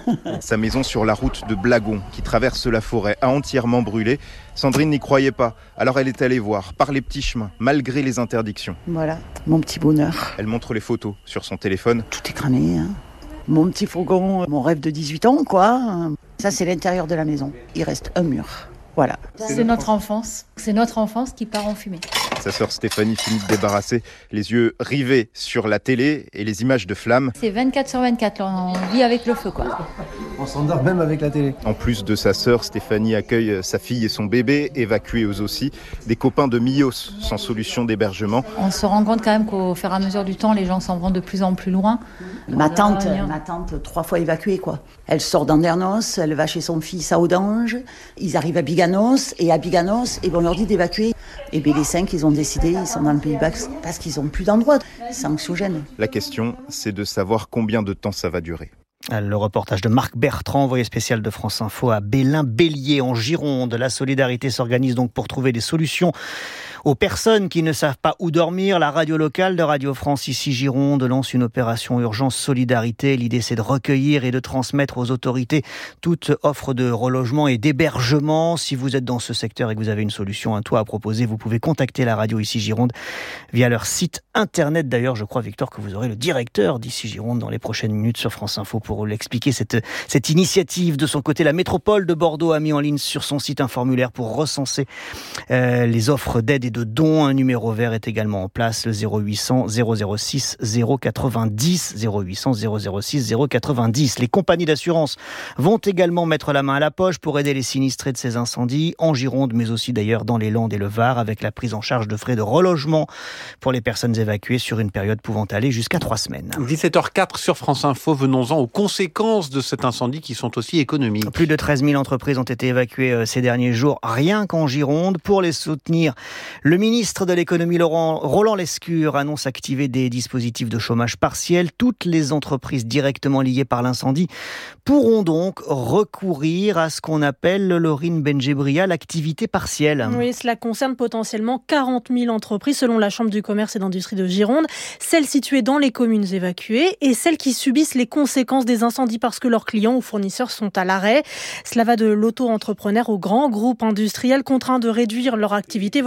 Sa maison sur la route de Blagon, qui traverse la forêt, a entièrement brûlé. Sandrine n'y croyait pas, alors elle est allée voir, par les petits chemins, malgré les interdictions. Voilà, mon petit bonheur. Elle montre les photos sur son téléphone. Tout est cramé, hein. Mon petit fourgon, mon rêve de dix-huit ans, quoi. Ça, c'est l'intérieur de la maison. Il reste un mur. Voilà. C'est notre enfance. C'est notre enfance qui part en fumée. Sa sœur Stéphanie finit de débarrasser, les yeux rivés sur la télé et les images de flammes. C'est vingt-quatre sur vingt-quatre, là, on vit avec le feu, quoi. On s'endort même avec la télé. En plus de sa sœur, Stéphanie accueille sa fille et son bébé, évacués eux aussi. Des copains de Mios, sans solution d'hébergement. On se rend compte quand même qu'au fur et à mesure du temps, les gens s'en vont de plus en plus loin. Ma tante, ma tante, trois fois évacuée, quoi. Elle sort d'Andernos, elle va chez son fils à Audange. Ils arrivent à Biganos, et à Biganos, et on leur dit d'évacuer. Et bien les cinq, ils ont décidé, ils sont dans le Pays Basque, parce qu'ils n'ont plus d'endroit. C'est anxiogène. La question, c'est de savoir combien de temps ça va durer. Le reportage de Marc Bertrand, envoyé spécial de France Info à Bélin-Bélier en Gironde. La solidarité s'organise donc pour trouver des solutions aux personnes qui ne savent pas où dormir. La radio locale de Radio France ici Gironde lance une opération urgence solidarité. L'idée c'est de recueillir et de transmettre aux autorités toute offre de relogement et d'hébergement. Si vous êtes dans ce secteur et que vous avez une solution, un toit à proposer, vous pouvez contacter la radio ici Gironde via leur site internet. D'ailleurs, je crois Victor que vous aurez le directeur d'ici Gironde dans les prochaines minutes sur France Info pour l'expliquer cette, cette initiative. De son côté, la métropole de Bordeaux a mis en ligne sur son site un formulaire pour recenser euh, les offres d'aide et de dons. Un numéro vert est également en place, le zéro huit cents zéro zéro six zéro quatre-vingt-dix, zéro huit cents zéro zéro six zéro quatre-vingt-dix. Les compagnies d'assurance vont également mettre la main à la poche pour aider les sinistrés de ces incendies en Gironde, mais aussi d'ailleurs dans les Landes et le Var, avec la prise en charge de frais de relogement pour les personnes évacuées sur une période pouvant aller jusqu'à trois semaines. dix-sept heures quatre sur France Info, venons-en aux conséquences de cet incendie qui sont aussi économiques. Plus de treize mille entreprises ont été évacuées ces derniers jours, rien qu'en Gironde. Pour les soutenir, le ministre de l'économie Laurent, Roland Lescure annonce activer des dispositifs de chômage partiel. Toutes les entreprises directement liées par l'incendie pourront donc recourir à ce qu'on appelle, Laurine Benjebria, l'activité partielle. Oui, cela concerne potentiellement quarante mille entreprises selon la Chambre du commerce et d'industrie de Gironde, celles situées dans les communes évacuées et celles qui subissent les conséquences des incendies parce que leurs clients ou fournisseurs sont à l'arrêt. Cela va de l'auto-entrepreneur aux grands groupes industriels contraints de réduire leur activité, voire de fermer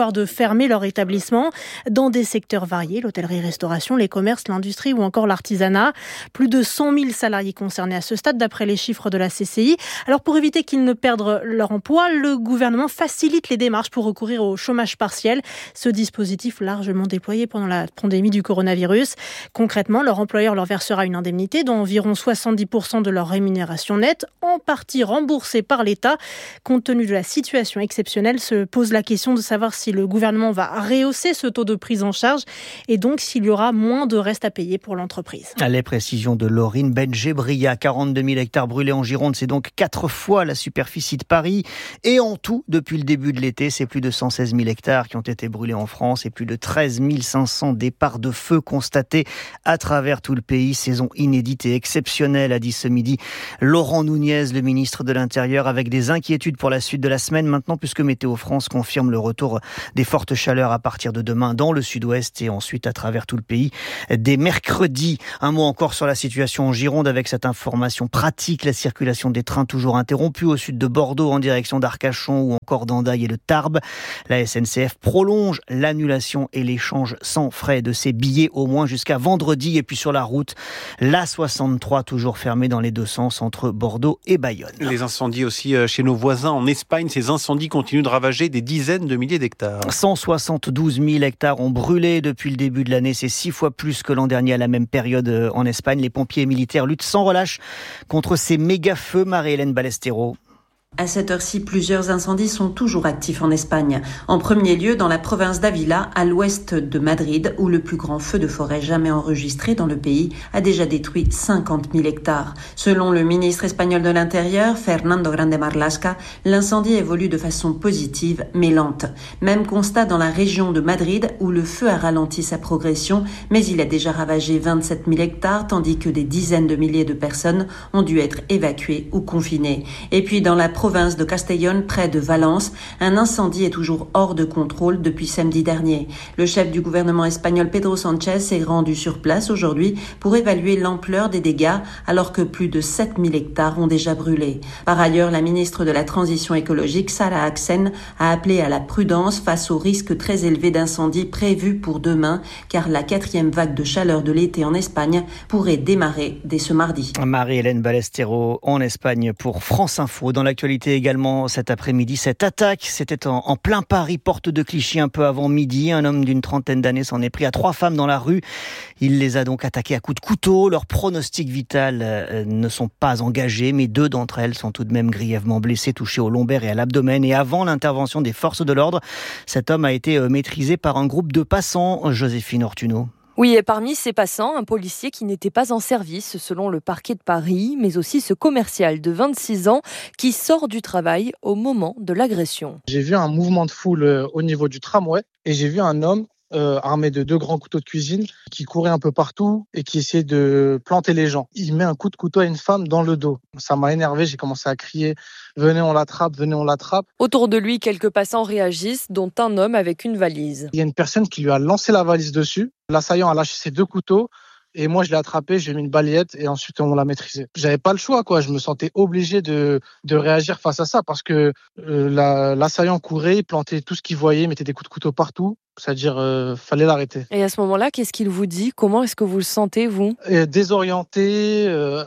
fermer leur établissement dans des secteurs variés, l'hôtellerie-restauration, les commerces, l'industrie ou encore l'artisanat. Plus de cent mille salariés concernés à ce stade, d'après les chiffres de la C C I. Alors pour éviter qu'ils ne perdent leur emploi, le gouvernement facilite les démarches pour recourir au chômage partiel. Ce dispositif largement déployé pendant la pandémie du coronavirus. Concrètement, leur employeur leur versera une indemnité d'environ soixante-dix pour cent de leur rémunération nette, en partie remboursée par l'État. Compte tenu de la situation exceptionnelle, se pose la question de savoir si le gouvernement va rehausser ce taux de prise en charge et donc s'il y aura moins de reste à payer pour l'entreprise. Les précisions de Laurine Benjebria. quarante-deux mille hectares brûlés en Gironde, c'est donc quatre fois la superficie de Paris. Et en tout, depuis le début de l'été, c'est plus de cent seize mille hectares qui ont été brûlés en France et plus de treize mille cinq cents départs de feu constatés à travers tout le pays. Saison inédite et exceptionnelle, a dit ce midi Laurent Nunez, le ministre de l'Intérieur, avec des inquiétudes pour la suite de la semaine maintenant, puisque Météo France confirme le retour des fortes chaleurs à partir de demain dans le sud-ouest et ensuite à travers tout le pays dès mercredi. Un mot encore sur la situation en Gironde avec cette information pratique. La circulation des trains toujours interrompue au sud de Bordeaux en direction d'Arcachon ou encore d'Andaille et le Tarbes. La S N C F prolonge l'annulation et l'échange sans frais de ces billets au moins jusqu'à vendredi. Et puis sur la route, l'A soixante-trois toujours fermée dans les deux sens entre Bordeaux et Bayonne. Les incendies aussi chez nos voisins en Espagne. Ces incendies continuent de ravager des dizaines de milliers d'hectares. cent soixante-douze mille hectares ont brûlé depuis le début de l'année. C'est six fois plus que l'an dernier à la même période en Espagne. Les pompiers et militaires luttent sans relâche contre ces méga-feux. Marie-Hélène Ballestero. À cette heure-ci, plusieurs incendies sont toujours actifs en Espagne. En premier lieu, dans la province d'Ávila, à l'ouest de Madrid, où le plus grand feu de forêt jamais enregistré dans le pays a déjà détruit cinquante mille hectares. Selon le ministre espagnol de l'Intérieur, Fernando Grande Marlaska, l'incendie évolue de façon positive mais lente. Même constat dans la région de Madrid, où le feu a ralenti sa progression, mais il a déjà ravagé vingt-sept mille hectares, tandis que des dizaines de milliers de personnes ont dû être évacuées ou confinées. Et puis dans la province de Castellón, près de Valence, un incendie est toujours hors de contrôle depuis samedi dernier. Le chef du gouvernement espagnol Pedro Sánchez s'est rendu sur place aujourd'hui pour évaluer l'ampleur des dégâts alors que plus de sept mille hectares ont déjà brûlé. Par ailleurs, la ministre de la Transition écologique, Sara Axen, a appelé à la prudence face au risque très élevé d'incendie prévu pour demain, car la quatrième vague de chaleur de l'été en Espagne pourrait démarrer dès ce mardi. Marie-Hélène Ballestero en Espagne pour France Info. Dans l'actualité également cet après-midi, cette attaque, c'était en, en plein Paris, porte de Clichy, un peu avant midi. Un homme d'une trentaine d'années s'en est pris à trois femmes dans la rue. Il les a donc attaquées à coups de couteau. Leurs pronostics vitaux euh, ne sont pas engagés, mais deux d'entre elles sont tout de même grièvement blessées, touchées au lombaire et à l'abdomen. Et avant l'intervention des forces de l'ordre, cet homme a été euh, maîtrisé par un groupe de passants. Joséphine Ortuno. Oui, et parmi ces passants, un policier qui n'était pas en service selon le parquet de Paris, mais aussi ce commercial de vingt-six ans qui sort du travail au moment de l'agression. J'ai vu un mouvement de foule au niveau du tramway et j'ai vu un homme euh, armé de deux grands couteaux de cuisine qui courait un peu partout et qui essayait de planter les gens. Il met un coup de couteau à une femme dans le dos. Ça m'a énervé, j'ai commencé à crier « Venez, on l'attrape, venez, on l'attrape ». Autour de lui, quelques passants réagissent, dont un homme avec une valise. Il y a une personne qui lui a lancé la valise dessus. L'assaillant a lâché ses deux couteaux. Et moi, je l'ai attrapé, j'ai mis une balayette et ensuite on l'a maîtrisé. J'avais pas le choix, quoi. Je me sentais obligé de, de réagir face à ça parce que euh, la, l'assaillant courait, il plantait tout ce qu'il voyait, mettait des coups de couteau partout. C'est-à-dire, euh, fallait l'arrêter. Et à ce moment-là, qu'est-ce qu'il vous dit ? Comment est-ce que vous le sentez, vous ? Et désorienté, euh,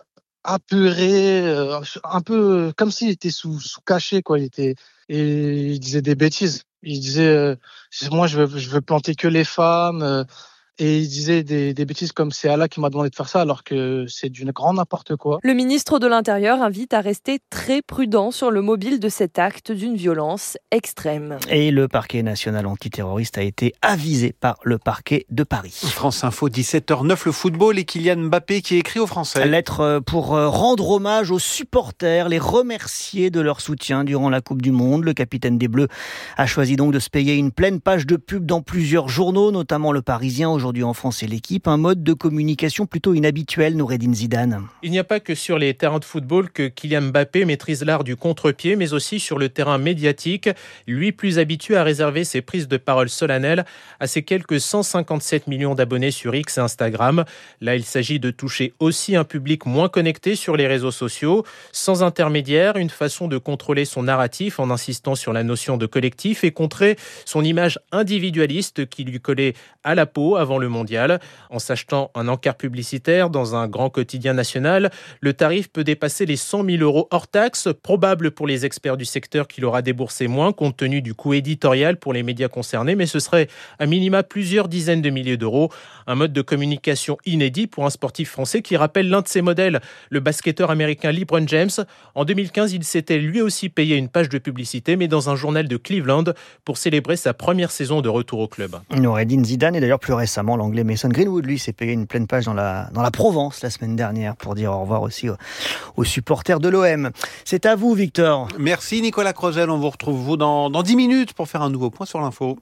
apeuré, euh, un peu comme s'il était sous, sous cachet, quoi. Il était, et il disait des bêtises. Il disait, euh, moi, je veux, je veux planter que les femmes. Euh, Et il disait des, des bêtises comme c'est Allah qui m'a demandé de faire ça alors que c'est du grand n'importe quoi. Le ministre de l'Intérieur invite à rester très prudent sur le mobile de cet acte d'une violence extrême. Et le parquet national antiterroriste a été avisé par le parquet de Paris. France Info, dix-sept heures neuf, le football et Kylian Mbappé qui écrit aux Français. Lettre pour rendre hommage aux supporters, les remercier de leur soutien durant la Coupe du Monde. Le capitaine des Bleus a choisi donc de se payer une pleine page de pub dans plusieurs journaux, notamment Le Parisien. aujourd'hui en France et l'équipe, un mode de communication plutôt inhabituel, Noureddine Zidane. Il n'y a pas que sur les terrains de football que Kylian Mbappé maîtrise l'art du contre-pied, mais aussi sur le terrain médiatique, lui plus habitué à réserver ses prises de parole solennelles à ses quelques cent cinquante-sept millions d'abonnés sur X et Instagram. Là, il s'agit de toucher aussi un public moins connecté sur les réseaux sociaux, sans intermédiaire, une façon de contrôler son narratif en insistant sur la notion de collectif et contrer son image individualiste qui lui collait à la peau avant le mondial. En s'achetant un encart publicitaire dans un grand quotidien national, le tarif peut dépasser les cent mille euros hors taxe, probable pour les experts du secteur qu'il aura déboursé moins compte tenu du coût éditorial pour les médias concernés, mais ce serait à minima plusieurs dizaines de milliers d'euros. Un mode de communication inédit pour un sportif français qui rappelle l'un de ses modèles, le basketteur américain LeBron James. En deux mille quinze, il s'était lui aussi payé une page de publicité, mais dans un journal de Cleveland, pour célébrer sa première saison de retour au club. Noureddine Zidane, et d'ailleurs plus récemment, l'anglais Mason Greenwood, lui, s'est payé une pleine page dans la, dans la Provence la semaine dernière pour dire au revoir aussi aux, aux supporters de l'O M. C'est à vous, Victor. Merci Nicolas Crozel, on vous retrouve vous dans, dans dix minutes pour faire un nouveau point sur l'info.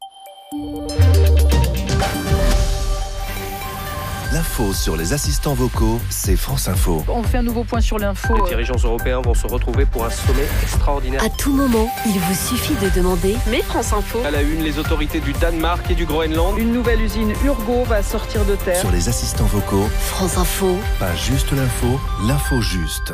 L'info sur les assistants vocaux, c'est France Info. On fait un nouveau point sur l'info. Les dirigeants européens vont se retrouver pour un sommet extraordinaire. À tout moment, il vous suffit de demander « Mais France Info ». À la une, les autorités du Danemark et du Groenland. Une nouvelle usine Urgo va sortir de terre. Sur les assistants vocaux, France Info. Pas juste l'info, l'info juste.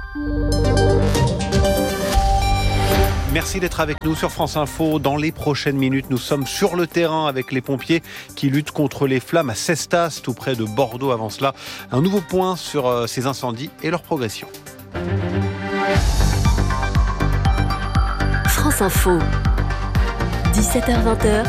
Merci d'être avec nous sur France Info. Dans les prochaines minutes, nous sommes sur le terrain avec les pompiers qui luttent contre les flammes à Cestas, tout près de Bordeaux. Avant cela, un nouveau point sur ces incendies et leur progression. France Info, dix-sept heures vingt,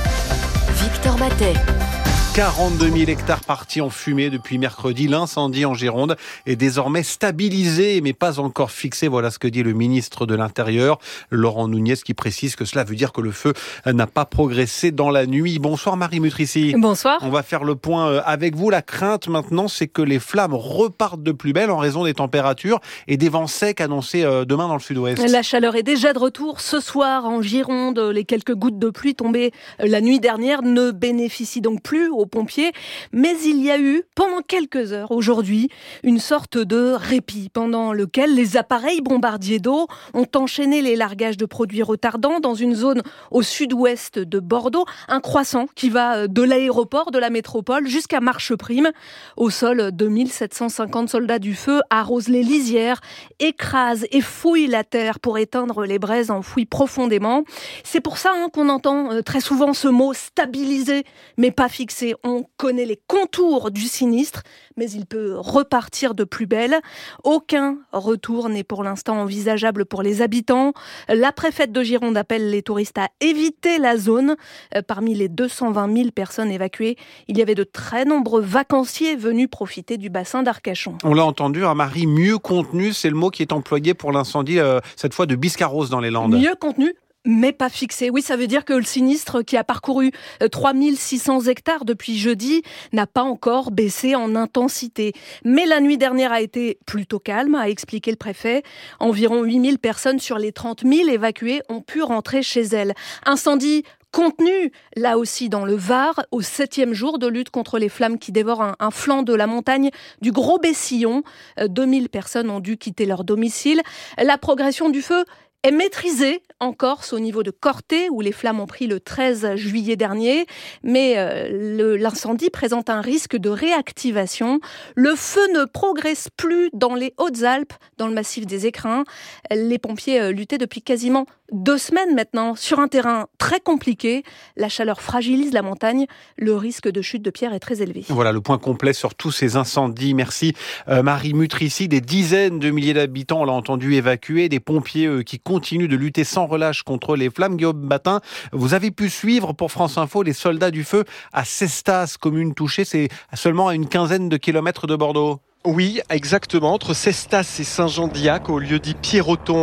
Victor Matet. quarante-deux mille hectares partis en fumée depuis mercredi. L'incendie en Gironde est désormais stabilisé, mais pas encore fixé. Voilà ce que dit le ministre de l'Intérieur, Laurent Nunez, qui précise que cela veut dire que le feu n'a pas progressé dans la nuit. Bonsoir Marie Mutrici. Bonsoir. On va faire le point avec vous. La crainte maintenant, c'est que les flammes repartent de plus belle en raison des températures et des vents secs annoncés demain dans le sud-ouest. La chaleur est déjà de retour ce soir en Gironde. Les quelques gouttes de pluie tombées la nuit dernière ne bénéficient donc plus aux pompiers, mais il y a eu, pendant quelques heures aujourd'hui, une sorte de répit pendant lequel les appareils bombardiers d'eau ont enchaîné les largages de produits retardants dans une zone au sud-ouest de Bordeaux, un croissant qui va de l'aéroport de la métropole jusqu'à Marcheprime. Au sol, deux mille sept cent cinquante soldats du feu arrosent les lisières, écrasent et fouillent la terre pour éteindre les braises enfouies profondément. C'est pour ça hein, qu'on entend très souvent ce mot stabiliser, mais pas fixé. On connaît les contours du sinistre, mais il peut repartir de plus belle. Aucun retour n'est pour l'instant envisageable pour les habitants. La préfète de Gironde appelle les touristes à éviter la zone. Parmi les deux cent vingt mille personnes évacuées, il y avait de très nombreux vacanciers venus profiter du bassin d'Arcachon. On l'a entendu, un Marie mieux contenu, c'est le mot qui est employé pour l'incendie, euh, cette fois de Biscarrosse dans les Landes. Mieux contenu mais pas fixé. Oui, ça veut dire que le sinistre qui a parcouru trois mille six cents hectares depuis jeudi n'a pas encore baissé en intensité. Mais la nuit dernière a été plutôt calme, a expliqué le préfet. Environ huit mille personnes sur les trente mille évacuées ont pu rentrer chez elles. Incendie contenu, là aussi dans le Var, au septième jour de lutte contre les flammes qui dévorent un, un flanc de la montagne du Gros Bessillon. deux mille personnes ont dû quitter leur domicile. La progression du feu est maîtrisée en Corse au niveau de Corté, où les flammes ont pris le treize juillet dernier. Mais euh, le, l'incendie présente un risque de réactivation. Le feu ne progresse plus dans les Hautes-Alpes, dans le massif des Écrins. Les pompiers euh, luttaient depuis quasiment deux semaines maintenant sur un terrain très compliqué. La chaleur fragilise la montagne. Le risque de chute de pierre est très élevé. Voilà le point complet sur tous ces incendies. Merci euh, Marie Mutrici. Des dizaines de milliers d'habitants, on l'a entendu, évacués. Des pompiers euh, qui continuent de lutter sans relâche contre les flammes. Guillaume Batin, vous avez pu suivre pour France Info les soldats du feu à Cestas, commune touchée. C'est seulement à une quinzaine de kilomètres de Bordeaux. Oui, exactement, entre Cestas et Saint-Jean-d'Iac, au lieu dit Pierroton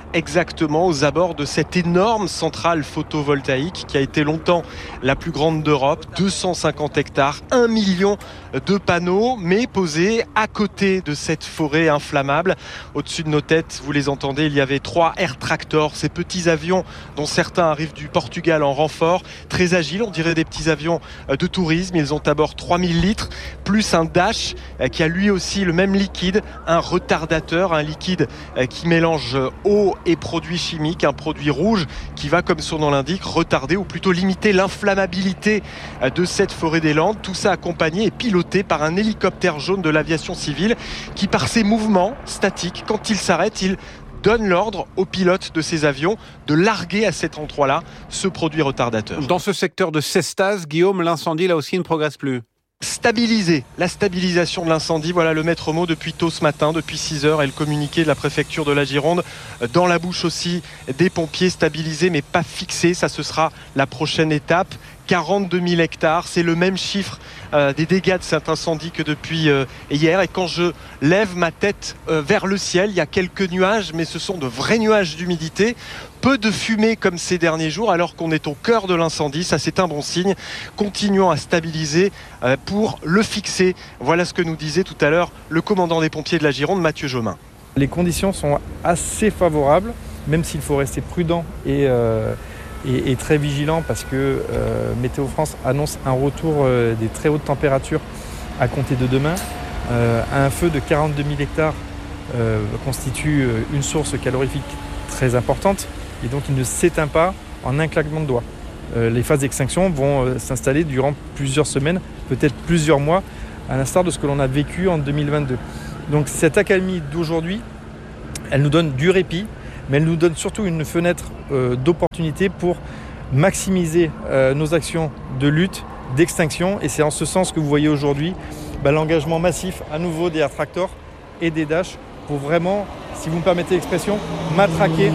exactement aux abords de cette énorme centrale photovoltaïque qui a été longtemps la plus grande d'Europe, deux cent cinquante hectares, un million de panneaux, mais posés à côté de cette forêt inflammable. Au-dessus de nos têtes, vous les entendez, il y avait trois Air Tractor, ces petits avions dont certains arrivent du Portugal en renfort, très agiles, on dirait des petits avions de tourisme. Ils ont à bord trois mille litres, plus un Dash qui a lui aussi le même liquide, un retardateur, un liquide qui mélange eau et produits chimiques, un produit rouge qui va, comme son nom l'indique, retarder ou plutôt limiter l'inflammabilité de cette forêt des Landes. Tout ça accompagné et piloté par un hélicoptère jaune de l'aviation civile qui, par ses mouvements statiques, quand il s'arrête, il donne l'ordre aux pilotes de ces avions de larguer à cet endroit-là ce produit retardateur. Dans ce secteur de Cestas, Guillaume, l'incendie là aussi ne progresse plus. Stabiliser, la stabilisation de l'incendie, voilà le maître mot depuis tôt ce matin, depuis six heures, et le communiqué de la préfecture de la Gironde, dans la bouche aussi des pompiers, stabilisés mais pas fixés, ça ce sera la prochaine étape. quarante-deux mille hectares, c'est le même chiffre euh, des dégâts de cet incendie que depuis euh, hier. Et quand je lève ma tête euh, vers le ciel, il y a quelques nuages, mais ce sont de vrais nuages d'humidité. Peu de fumée comme ces derniers jours, alors qu'on est au cœur de l'incendie. Ça, c'est un bon signe. Continuons à stabiliser euh, pour le fixer. Voilà ce que nous disait tout à l'heure le commandant des pompiers de la Gironde, Mathieu Jomin. Les conditions sont assez favorables, même s'il faut rester prudent et... Euh Et, et très vigilant parce que euh, Météo France annonce un retour euh, des très hautes températures à compter de demain. Euh, un feu de quarante-deux mille hectares euh, constitue une source calorifique très importante et donc il ne s'éteint pas en un claquement de doigts. Euh, les phases d'extinction vont euh, s'installer durant plusieurs semaines, peut-être plusieurs mois, à l'instar de ce que l'on a vécu en deux mille vingt-deux. Donc cette accalmie d'aujourd'hui, elle nous donne du répit, mais elle nous donne surtout une fenêtre euh, d'opportunité pour maximiser euh, nos actions de lutte, d'extinction. Et c'est en ce sens que vous voyez aujourd'hui bah, l'engagement massif à nouveau des Air Tractor et des Dash pour vraiment, si vous me permettez l'expression, matraquer,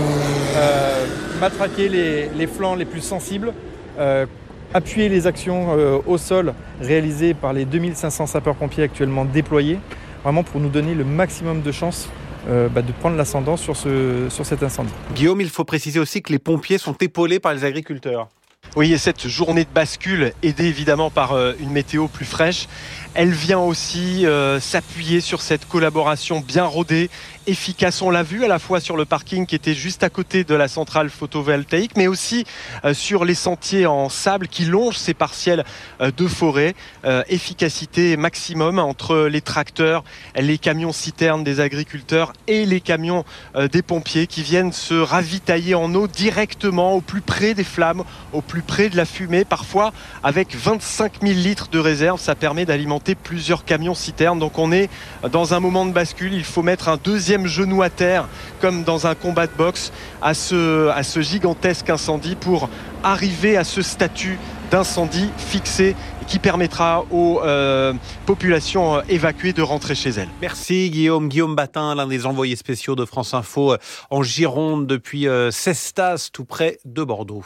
euh, matraquer les, les flancs les plus sensibles, euh, appuyer les actions euh, au sol réalisées par les deux mille cinq cents sapeurs-pompiers actuellement déployés, vraiment pour nous donner le maximum de chances Euh, bah, de prendre l'ascendant sur, ce, sur cet incendie. Guillaume, il faut préciser aussi que les pompiers sont épaulés par les agriculteurs. Oui, et cette journée de bascule, aidée évidemment par euh, une météo plus fraîche, elle vient aussi euh, s'appuyer sur cette collaboration bien rodée, efficace. On l'a vu à la fois sur le parking qui était juste à côté de la centrale photovoltaïque, mais aussi euh, sur les sentiers en sable qui longent ces partiels euh, de forêt. Euh, efficacité maximum entre les tracteurs, les camions citernes des agriculteurs et les camions euh, des pompiers qui viennent se ravitailler en eau directement au plus près des flammes, au plus près de la fumée, parfois avec vingt-cinq mille litres de réserve. Ça permet d'alimenter plusieurs camions citernes. Donc on est dans un moment de bascule. Il faut mettre un deuxième genou à terre, comme dans un combat de boxe, à ce, à ce gigantesque incendie pour arriver à ce statut d'incendie fixé qui permettra aux euh, populations évacuées de rentrer chez elles. Merci Guillaume. Guillaume Batin, l'un des envoyés spéciaux de France Info en Gironde depuis euh, Cestas, tout près de Bordeaux.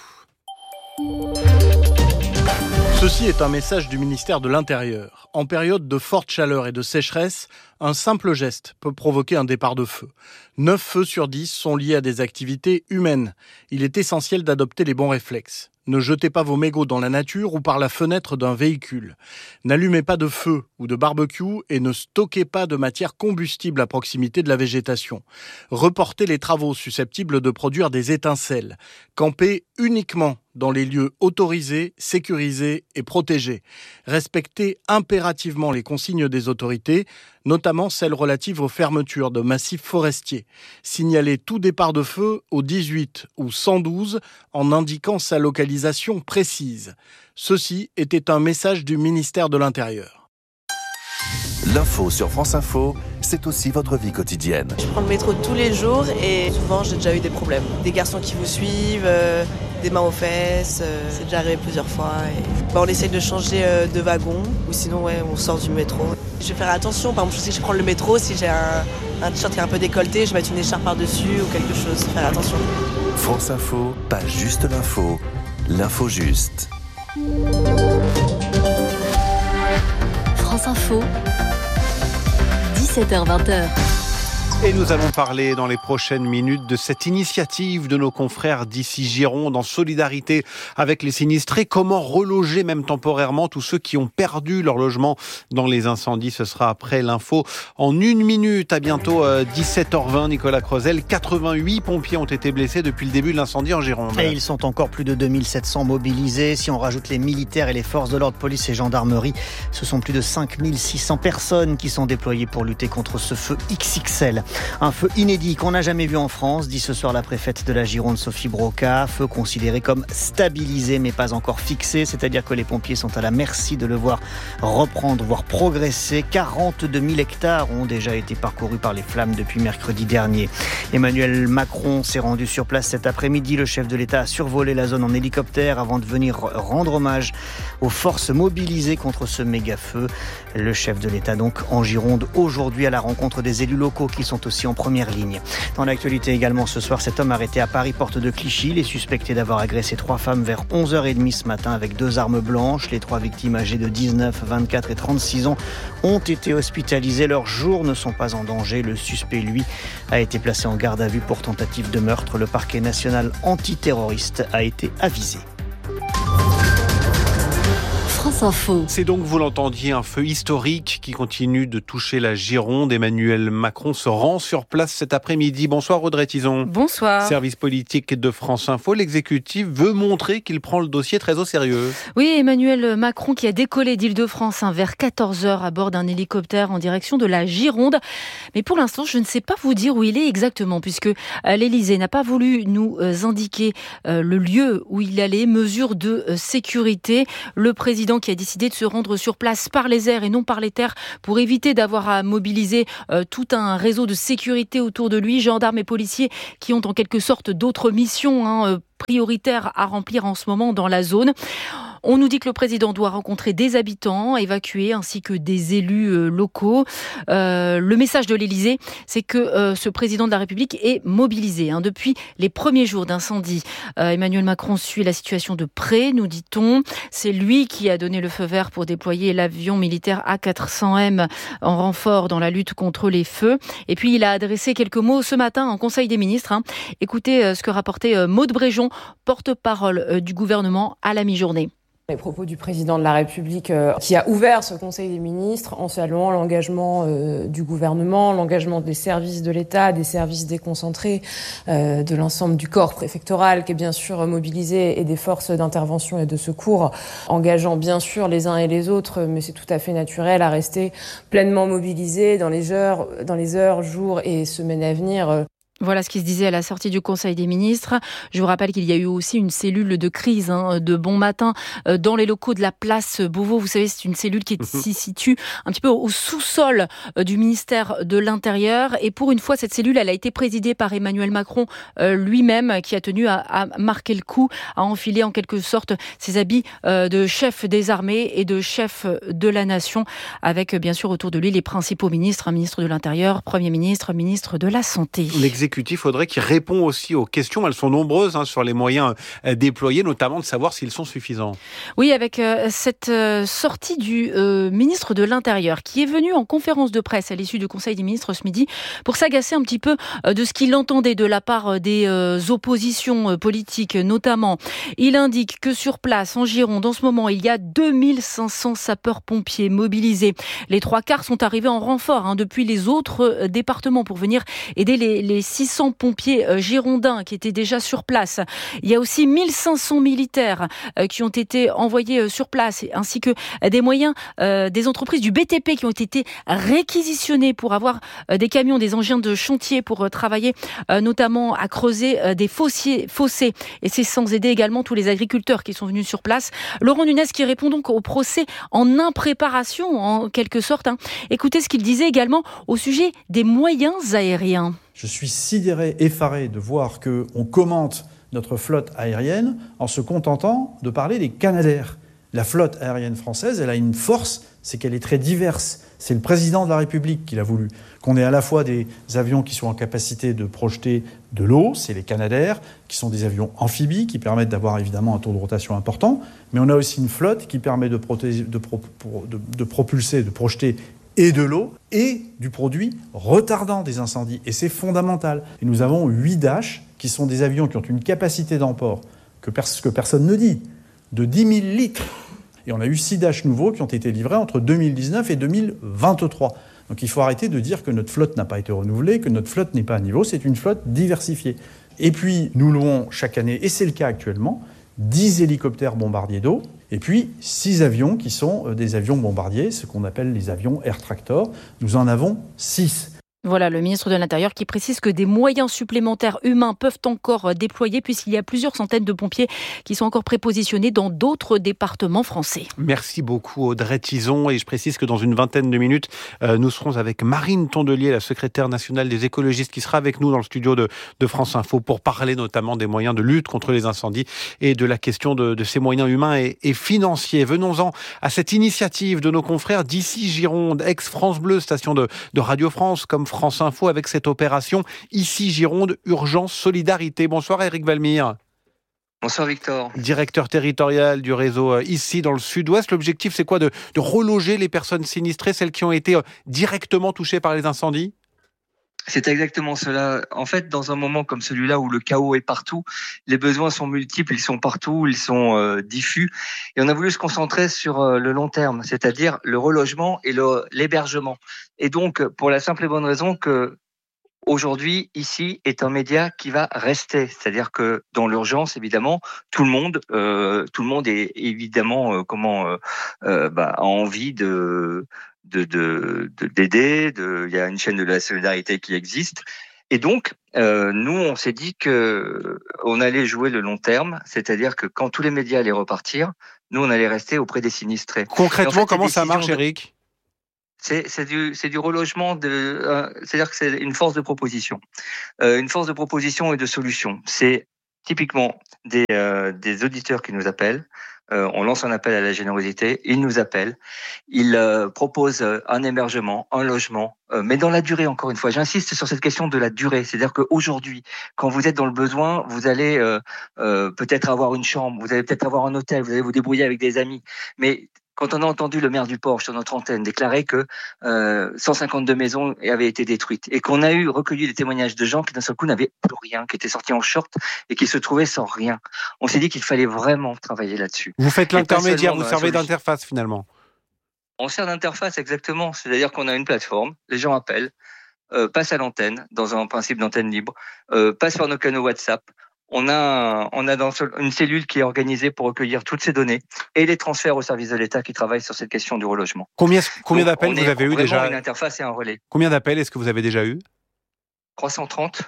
Ceci est un message du ministère de l'Intérieur. En période de forte chaleur et de sécheresse, un simple geste peut provoquer un départ de feu. neuf feux sur dix sont liés à des activités humaines. Il est essentiel d'adopter les bons réflexes. Ne jetez pas vos mégots dans la nature ou par la fenêtre d'un véhicule. N'allumez pas de feu ou de barbecue et ne stockez pas de matière combustible à proximité de la végétation. Reportez les travaux susceptibles de produire des étincelles. Campez uniquement dans les lieux autorisés, sécurisés et protégés. Respectez impérativement les consignes des autorités, notamment celles relatives aux fermetures de massifs forestiers. Signalez tout départ de feu au dix-huit ou cent douze en indiquant sa localisation précise. Ceci était un message du ministère de l'Intérieur. L'info sur France Info, c'est aussi votre vie quotidienne. Je prends le métro tous les jours et souvent j'ai déjà eu des problèmes. Des garçons qui vous suivent, euh, des mains aux fesses, euh, c'est déjà arrivé plusieurs fois. Et... Bah, on essaye de changer euh, de wagon ou sinon ouais, on sort du métro. Je vais faire attention, par exemple si je prends le métro, si j'ai un, un t-shirt qui est un peu décolleté, je vais mettre une écharpe par-dessus ou quelque chose, faire attention. France Info, pas juste l'info, l'info juste. France Info, dix-sept heures vingt. Et nous allons parler dans les prochaines minutes de cette initiative de nos confrères d'ici Gironde en solidarité avec les sinistrés. Comment reloger même temporairement tous ceux qui ont perdu leur logement dans les incendies? Ce sera après l'info en une minute. À bientôt dix-sept heures vingt. Nicolas Crozel, quatre-vingt-huit pompiers ont été blessés depuis le début de l'incendie en Gironde. Et ils sont encore plus de deux mille sept cents mobilisés. Si on rajoute les militaires et les forces de l'ordre, police et gendarmerie, ce sont plus de cinq mille six cents personnes qui sont déployées pour lutter contre ce feu X X L. Un feu inédit qu'on n'a jamais vu en France, dit ce soir la préfète de la Gironde, Sophie Broca. Feu considéré comme stabilisé mais pas encore fixé, c'est-à-dire que les pompiers sont à la merci de le voir reprendre, voire progresser. quarante-deux mille hectares ont déjà été parcourus par les flammes depuis mercredi dernier. Emmanuel Macron s'est rendu sur place cet après-midi. Le chef de l'État a survolé la zone en hélicoptère avant de venir rendre hommage aux forces mobilisées contre ce méga-feu. Le chef de l'État donc en Gironde aujourd'hui à la rencontre des élus locaux qui sont aussi en première ligne. Dans l'actualité également ce soir, cet homme arrêté à Paris, porte de Clichy. Il est suspecté d'avoir agressé trois femmes vers onze heures trente ce matin avec deux armes blanches. Les trois victimes âgées de dix-neuf, vingt-quatre et trente-six ans ont été hospitalisées. Leurs jours ne sont pas en danger. Le suspect, lui, a été placé en garde à vue pour tentative de meurtre. Le parquet national antiterroriste a été avisé. Info. C'est donc, vous l'entendiez, un feu historique qui continue de toucher la Gironde. Emmanuel Macron se rend sur place cet après-midi. Bonsoir Audrey Tison. Bonsoir. Service politique de France Info. L'exécutif veut montrer qu'il prend le dossier très au sérieux. Oui, Emmanuel Macron qui a décollé d'Île-de-France hein, vers quatorze heures à bord d'un hélicoptère en direction de la Gironde. Mais pour l'instant, je ne sais pas vous dire où il est exactement puisque l'Élysée n'a pas voulu nous indiquer euh, le lieu où il allait. Mesure de euh, sécurité. Le président qui a décidé de se rendre sur place par les airs et non par les terres pour éviter d'avoir à mobiliser euh, tout un réseau de sécurité autour de lui, gendarmes et policiers qui ont en quelque sorte d'autres missions hein, euh, prioritaires à remplir en ce moment dans la zone. On nous dit que le président doit rencontrer des habitants évacués ainsi que des élus euh, locaux. Euh, le message de l'Élysée, c'est que euh, ce président de la République est mobilisé. Hein. Depuis les premiers jours d'incendie, euh, Emmanuel Macron suit la situation de près, nous dit-on. C'est lui qui a donné le feu vert pour déployer l'avion militaire A quatre cents M en renfort dans la lutte contre les feux. Et puis, il a adressé quelques mots ce matin en Conseil des ministres. Hein. Écoutez euh, ce que rapportait euh, Maude Bréjon, porte-parole euh, du gouvernement à la mi-journée. Les propos du président de la République euh, qui a ouvert ce Conseil des ministres en saluant l'engagement euh, du gouvernement, l'engagement des services de l'État, des services déconcentrés, euh, de l'ensemble du corps préfectoral qui est bien sûr mobilisé et des forces d'intervention et de secours, engageant bien sûr les uns et les autres, mais c'est tout à fait naturel à rester pleinement mobilisés dans les heures, dans les heures, jours et semaines à venir. Euh, Voilà ce qui se disait à la sortie du Conseil des ministres. Je vous rappelle qu'il y a eu aussi une cellule de crise hein, de bon matin euh, dans les locaux de la place Beauvau. Vous savez, c'est une cellule qui s'y situe un petit peu au sous-sol euh, du ministère de l'Intérieur. Et pour une fois, cette cellule, elle a été présidée par Emmanuel Macron euh, lui-même, qui a tenu à, à marquer le coup, à enfiler en quelque sorte ses habits euh, de chef des armées et de chef de la nation, avec bien sûr autour de lui les principaux ministres, un ministre de l'Intérieur, Premier ministre, ministre de la Santé. L'exécutif, Audrey, qui répond aussi aux questions, elles sont nombreuses hein, sur les moyens euh, déployés, notamment de savoir s'ils sont suffisants. Oui, avec euh, cette euh, sortie du euh, ministre de l'Intérieur qui est venu en conférence de presse à l'issue du Conseil des ministres ce midi pour s'agacer un petit peu euh, de ce qu'il entendait de la part euh, des euh, oppositions euh, politiques notamment. Il indique que sur place, en Gironde, en ce moment, il y a deux mille cinq cents sapeurs-pompiers mobilisés. Les trois quarts sont arrivés en renfort hein, depuis les autres euh, départements pour venir aider les, les six cents pompiers girondins qui étaient déjà sur place. Il y a aussi mille cinq cents militaires qui ont été envoyés sur place, ainsi que des moyens des entreprises du B T P qui ont été réquisitionnés pour avoir des camions, des engins de chantier pour travailler notamment à creuser des fossiers, fossés. Et c'est sans aider également tous les agriculteurs qui sont venus sur place. Laurent Nunez qui répond donc au procès en impréparation en quelque sorte. Hein. Écoutez ce qu'il disait également au sujet des moyens aériens. Je suis sidéré, effaré de voir qu'on commente notre flotte aérienne en se contentant de parler des Canadair. La flotte aérienne française, elle a une force, c'est qu'elle est très diverse. C'est le président de la République qui l'a voulu. Qu'on ait à la fois des avions qui sont en capacité de projeter de l'eau, c'est les Canadair, qui sont des avions amphibies, qui permettent d'avoir évidemment un taux de rotation important, mais on a aussi une flotte qui permet de, protéger, de, pro, de, de propulser, de projeter et de l'eau et du produit retardant des incendies. Et c'est fondamental. Et nous avons huit Dash, qui sont des avions qui ont une capacité d'emport que, pers- que personne ne dit, de dix mille litres. Et on a eu six Dash nouveaux qui ont été livrés entre deux mille dix-neuf et deux mille vingt-trois. Donc il faut arrêter de dire que notre flotte n'a pas été renouvelée, que notre flotte n'est pas à niveau. C'est une flotte diversifiée. Et puis, nous louons chaque année, et c'est le cas actuellement, dix hélicoptères bombardiers d'eau, et puis six avions qui sont des avions bombardiers, ce qu'on appelle les avions Air Tractor. Nous en avons six. Voilà le ministre de l'Intérieur qui précise que des moyens supplémentaires humains peuvent encore déployer puisqu'il y a plusieurs centaines de pompiers qui sont encore prépositionnés dans d'autres départements français. Merci beaucoup Audrey Tison et je précise que dans une vingtaine de minutes, euh, nous serons avec Marine Tondelier, la secrétaire nationale des écologistes qui sera avec nous dans le studio de, de France Info pour parler notamment des moyens de lutte contre les incendies et de la question de, de ces moyens humains et, et financiers. Venons-en à cette initiative de nos confrères d'ici Gironde, ex-France Bleu, station de, de Radio France comme France Info avec cette opération Ici Gironde, urgence solidarité. Bonsoir Éric Valmire. Bonsoir Victor. Directeur territorial du réseau ici dans le sud-ouest. L'objectif c'est quoi de, de reloger les personnes sinistrées, celles qui ont été directement touchées par les incendies ? C'est exactement cela. En fait, dans un moment comme celui-là où le chaos est partout, les besoins sont multiples, ils sont partout, ils sont euh, diffus. Et on a voulu se concentrer sur euh, le long terme, c'est-à-dire le relogement et le, l'hébergement. Et donc, pour la simple et bonne raison que aujourd'hui, ici, est un média qui va rester. C'est-à-dire que dans l'urgence, évidemment, tout le monde, euh, tout le monde est évidemment euh, comment euh, euh, bah, a envie de De, de, de, d'aider, de, il y a une chaîne de la solidarité qui existe. Et donc, euh, nous, on s'est dit que on allait jouer le long terme, c'est-à-dire que quand tous les médias allaient repartir, nous, on allait rester auprès des sinistrés. Concrètement, en fait, comment ça marche, Eric ? C'est, c'est du, c'est du relogement de, euh, c'est-à-dire que c'est une force de proposition, euh, une force de proposition et de solution. C'est typiquement des, euh, des auditeurs qui nous appellent. Euh, on lance un appel à la générosité, ils nous appellent, ils euh, proposent un hébergement, un logement, euh, mais dans la durée, encore une fois. J'insiste sur cette question de la durée, c'est-à-dire qu'aujourd'hui, quand vous êtes dans le besoin, vous allez euh, euh, peut-être avoir une chambre, vous allez peut-être avoir un hôtel, vous allez vous débrouiller avec des amis, mais quand on a entendu le maire du Porche sur notre antenne déclarer que euh, cent cinquante-deux maisons avaient été détruites et qu'on a eu recueilli des témoignages de gens qui d'un seul coup n'avaient plus rien, qui étaient sortis en short et qui se trouvaient sans rien, on s'est dit qu'il fallait vraiment travailler là-dessus. Vous faites l'intermédiaire, vous servez d'interface finalement. On sert d'interface exactement, c'est-à-dire qu'on a une plateforme, les gens appellent, euh, passent à l'antenne dans un principe d'antenne libre, euh, passent par nos canaux WhatsApp. On a, on a dans une cellule qui est organisée pour recueillir toutes ces données et les transferts au service de l'État qui travaille sur cette question du relogement. Combien, combien Donc, d'appels vous avez eu déjà ? Une interface et un relais. Combien d'appels est-ce que vous avez déjà eu ? trois cent trente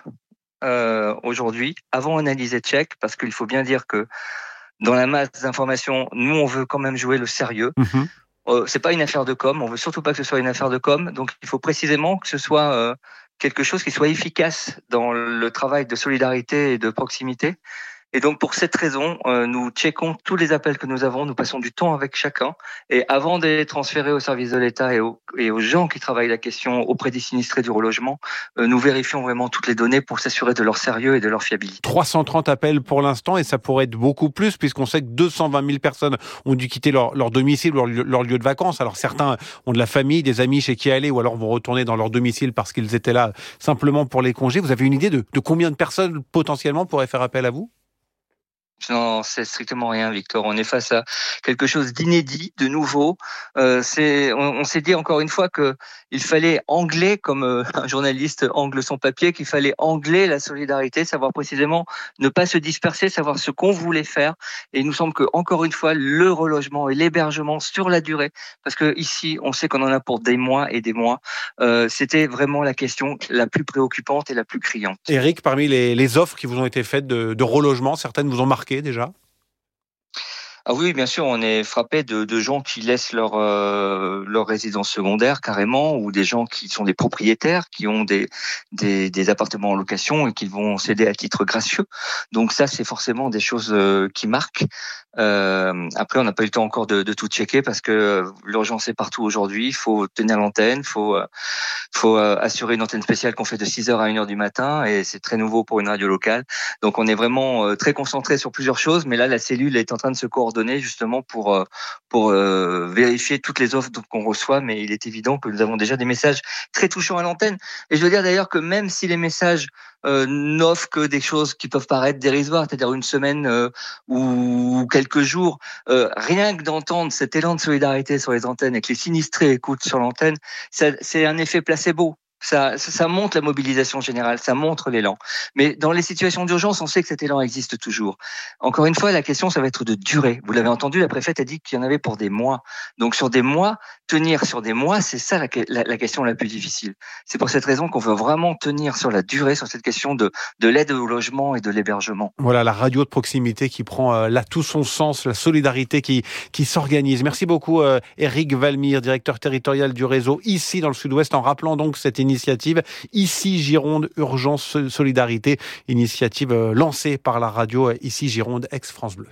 euh, aujourd'hui, avant analyse et check, parce qu'il faut bien dire que dans la masse d'informations, nous on veut quand même jouer le sérieux. Mmh. Euh, c'est pas une affaire de com, on veut surtout pas que ce soit une affaire de com, donc il faut précisément que ce soit euh, quelque chose qui soit efficace dans le travail de solidarité et de proximité. Et donc, pour cette raison, euh, nous checkons tous les appels que nous avons, nous passons du temps avec chacun. Et avant de les transférer au service de l'État et, au, et aux gens qui travaillent la question auprès des sinistrés du relogement, euh, nous vérifions vraiment toutes les données pour s'assurer de leur sérieux et de leur fiabilité. trois cent trente appels pour l'instant, et ça pourrait être beaucoup plus, puisqu'on sait que deux cent vingt mille personnes ont dû quitter leur, leur domicile ou leur, leur lieu de vacances. Alors, certains ont de la famille, des amis chez qui aller, ou alors vont retourner dans leur domicile parce qu'ils étaient là simplement pour les congés. Vous avez une idée de, de combien de personnes potentiellement pourraient faire appel à vous ? Non, c'est strictement rien, Victor. On est face à quelque chose d'inédit, de nouveau. Euh, c'est, on, on s'est dit encore une fois que il fallait angler, comme euh, un journaliste angle son papier, qu'il fallait angler la solidarité, savoir précisément ne pas se disperser, savoir ce qu'on voulait faire. Et il nous semble que encore une fois, le relogement et l'hébergement sur la durée, parce que ici, on sait qu'on en a pour des mois et des mois. Euh, c'était vraiment la question la plus préoccupante et la plus criante. Éric, parmi les, les offres qui vous ont été faites de, de relogement, certaines vous ont marqué déjà ? Ah oui, bien sûr, on est frappé de, de gens qui laissent leur euh, leur résidence secondaire carrément, ou des gens qui sont des propriétaires, qui ont des des, des appartements en location et qui vont céder à titre gracieux. Donc ça, c'est forcément des choses euh, qui marquent. Euh, après, on n'a pas eu le temps encore de, de tout checker parce que l'urgence est partout aujourd'hui. Il faut tenir l'antenne, il faut, faut assurer une antenne spéciale qu'on fait de six heures à une heure du matin et c'est très nouveau pour une radio locale. Donc, on est vraiment très concentré sur plusieurs choses, mais là, la cellule est en train de se coordonner justement pour, pour euh, vérifier toutes les offres qu'on reçoit. Mais il est évident que nous avons déjà des messages très touchants à l'antenne. Et je veux dire d'ailleurs que même si les messages euh, n'offrent que des choses qui peuvent paraître dérisoires, c'est-à-dire une semaine euh, ou quelques jours, euh, rien que d'entendre cet élan de solidarité sur les antennes et que les sinistrés écoutent sur l'antenne, ça, c'est un effet placebo. Ça, ça, ça montre la mobilisation générale, ça montre l'élan. Mais dans les situations d'urgence, on sait que cet élan existe toujours. Encore une fois, la question, ça va être de durée. Vous l'avez entendu, la préfète a dit qu'il y en avait pour des mois. Donc sur des mois, tenir sur des mois, c'est ça la, la, la question la plus difficile. C'est pour cette raison qu'on veut vraiment tenir sur la durée, sur cette question de, de l'aide au logement et de l'hébergement. Voilà, la radio de proximité qui prend euh, là tout son sens, la solidarité qui, qui s'organise. Merci beaucoup euh, Éric Valmire, directeur territorial du réseau ici dans le Sud-Ouest, en rappelant donc cette initiative Ici Gironde, Urgence Solidarité, initiative euh, lancée par la radio euh, Ici Gironde, ex-France Bleu.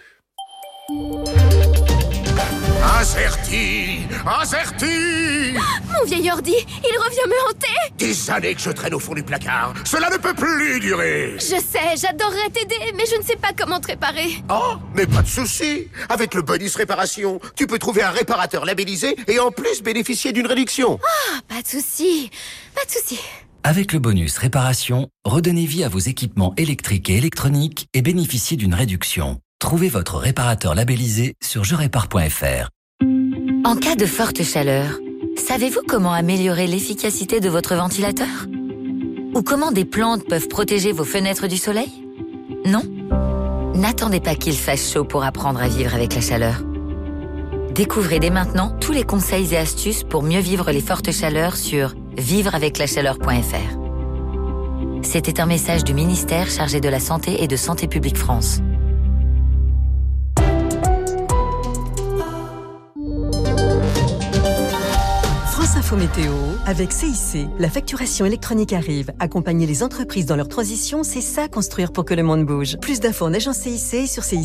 Incerti, incerti. Mon vieil ordi, il revient me hanter. Des années que je traîne au fond du placard. Cela ne peut plus durer. Je sais, j'adorerais t'aider, mais je ne sais pas comment te réparer. Oh, mais pas de souci. Avec le bonus réparation, tu peux trouver un réparateur labellisé et en plus bénéficier d'une réduction. Ah, pas de souci, pas de souci. Avec le bonus réparation, redonnez vie à vos équipements électriques et électroniques et bénéficiez d'une réduction. Trouvez votre réparateur labellisé sur je répare point f r. En cas de forte chaleur, savez-vous comment améliorer l'efficacité de votre ventilateur ? Ou comment des plantes peuvent protéger vos fenêtres du soleil ? Non ? N'attendez pas qu'il fasse chaud pour apprendre à vivre avec la chaleur. Découvrez dès maintenant tous les conseils et astuces pour mieux vivre les fortes chaleurs sur vivre avec la chaleur point f r. C'était un message du ministère chargé de la Santé et de Santé publique France. France Info Météo, avec C I C, la facturation électronique arrive. Accompagner les entreprises dans leur transition, c'est ça construire pour que le monde bouge. Plus d'infos en agence C I C sur C I C.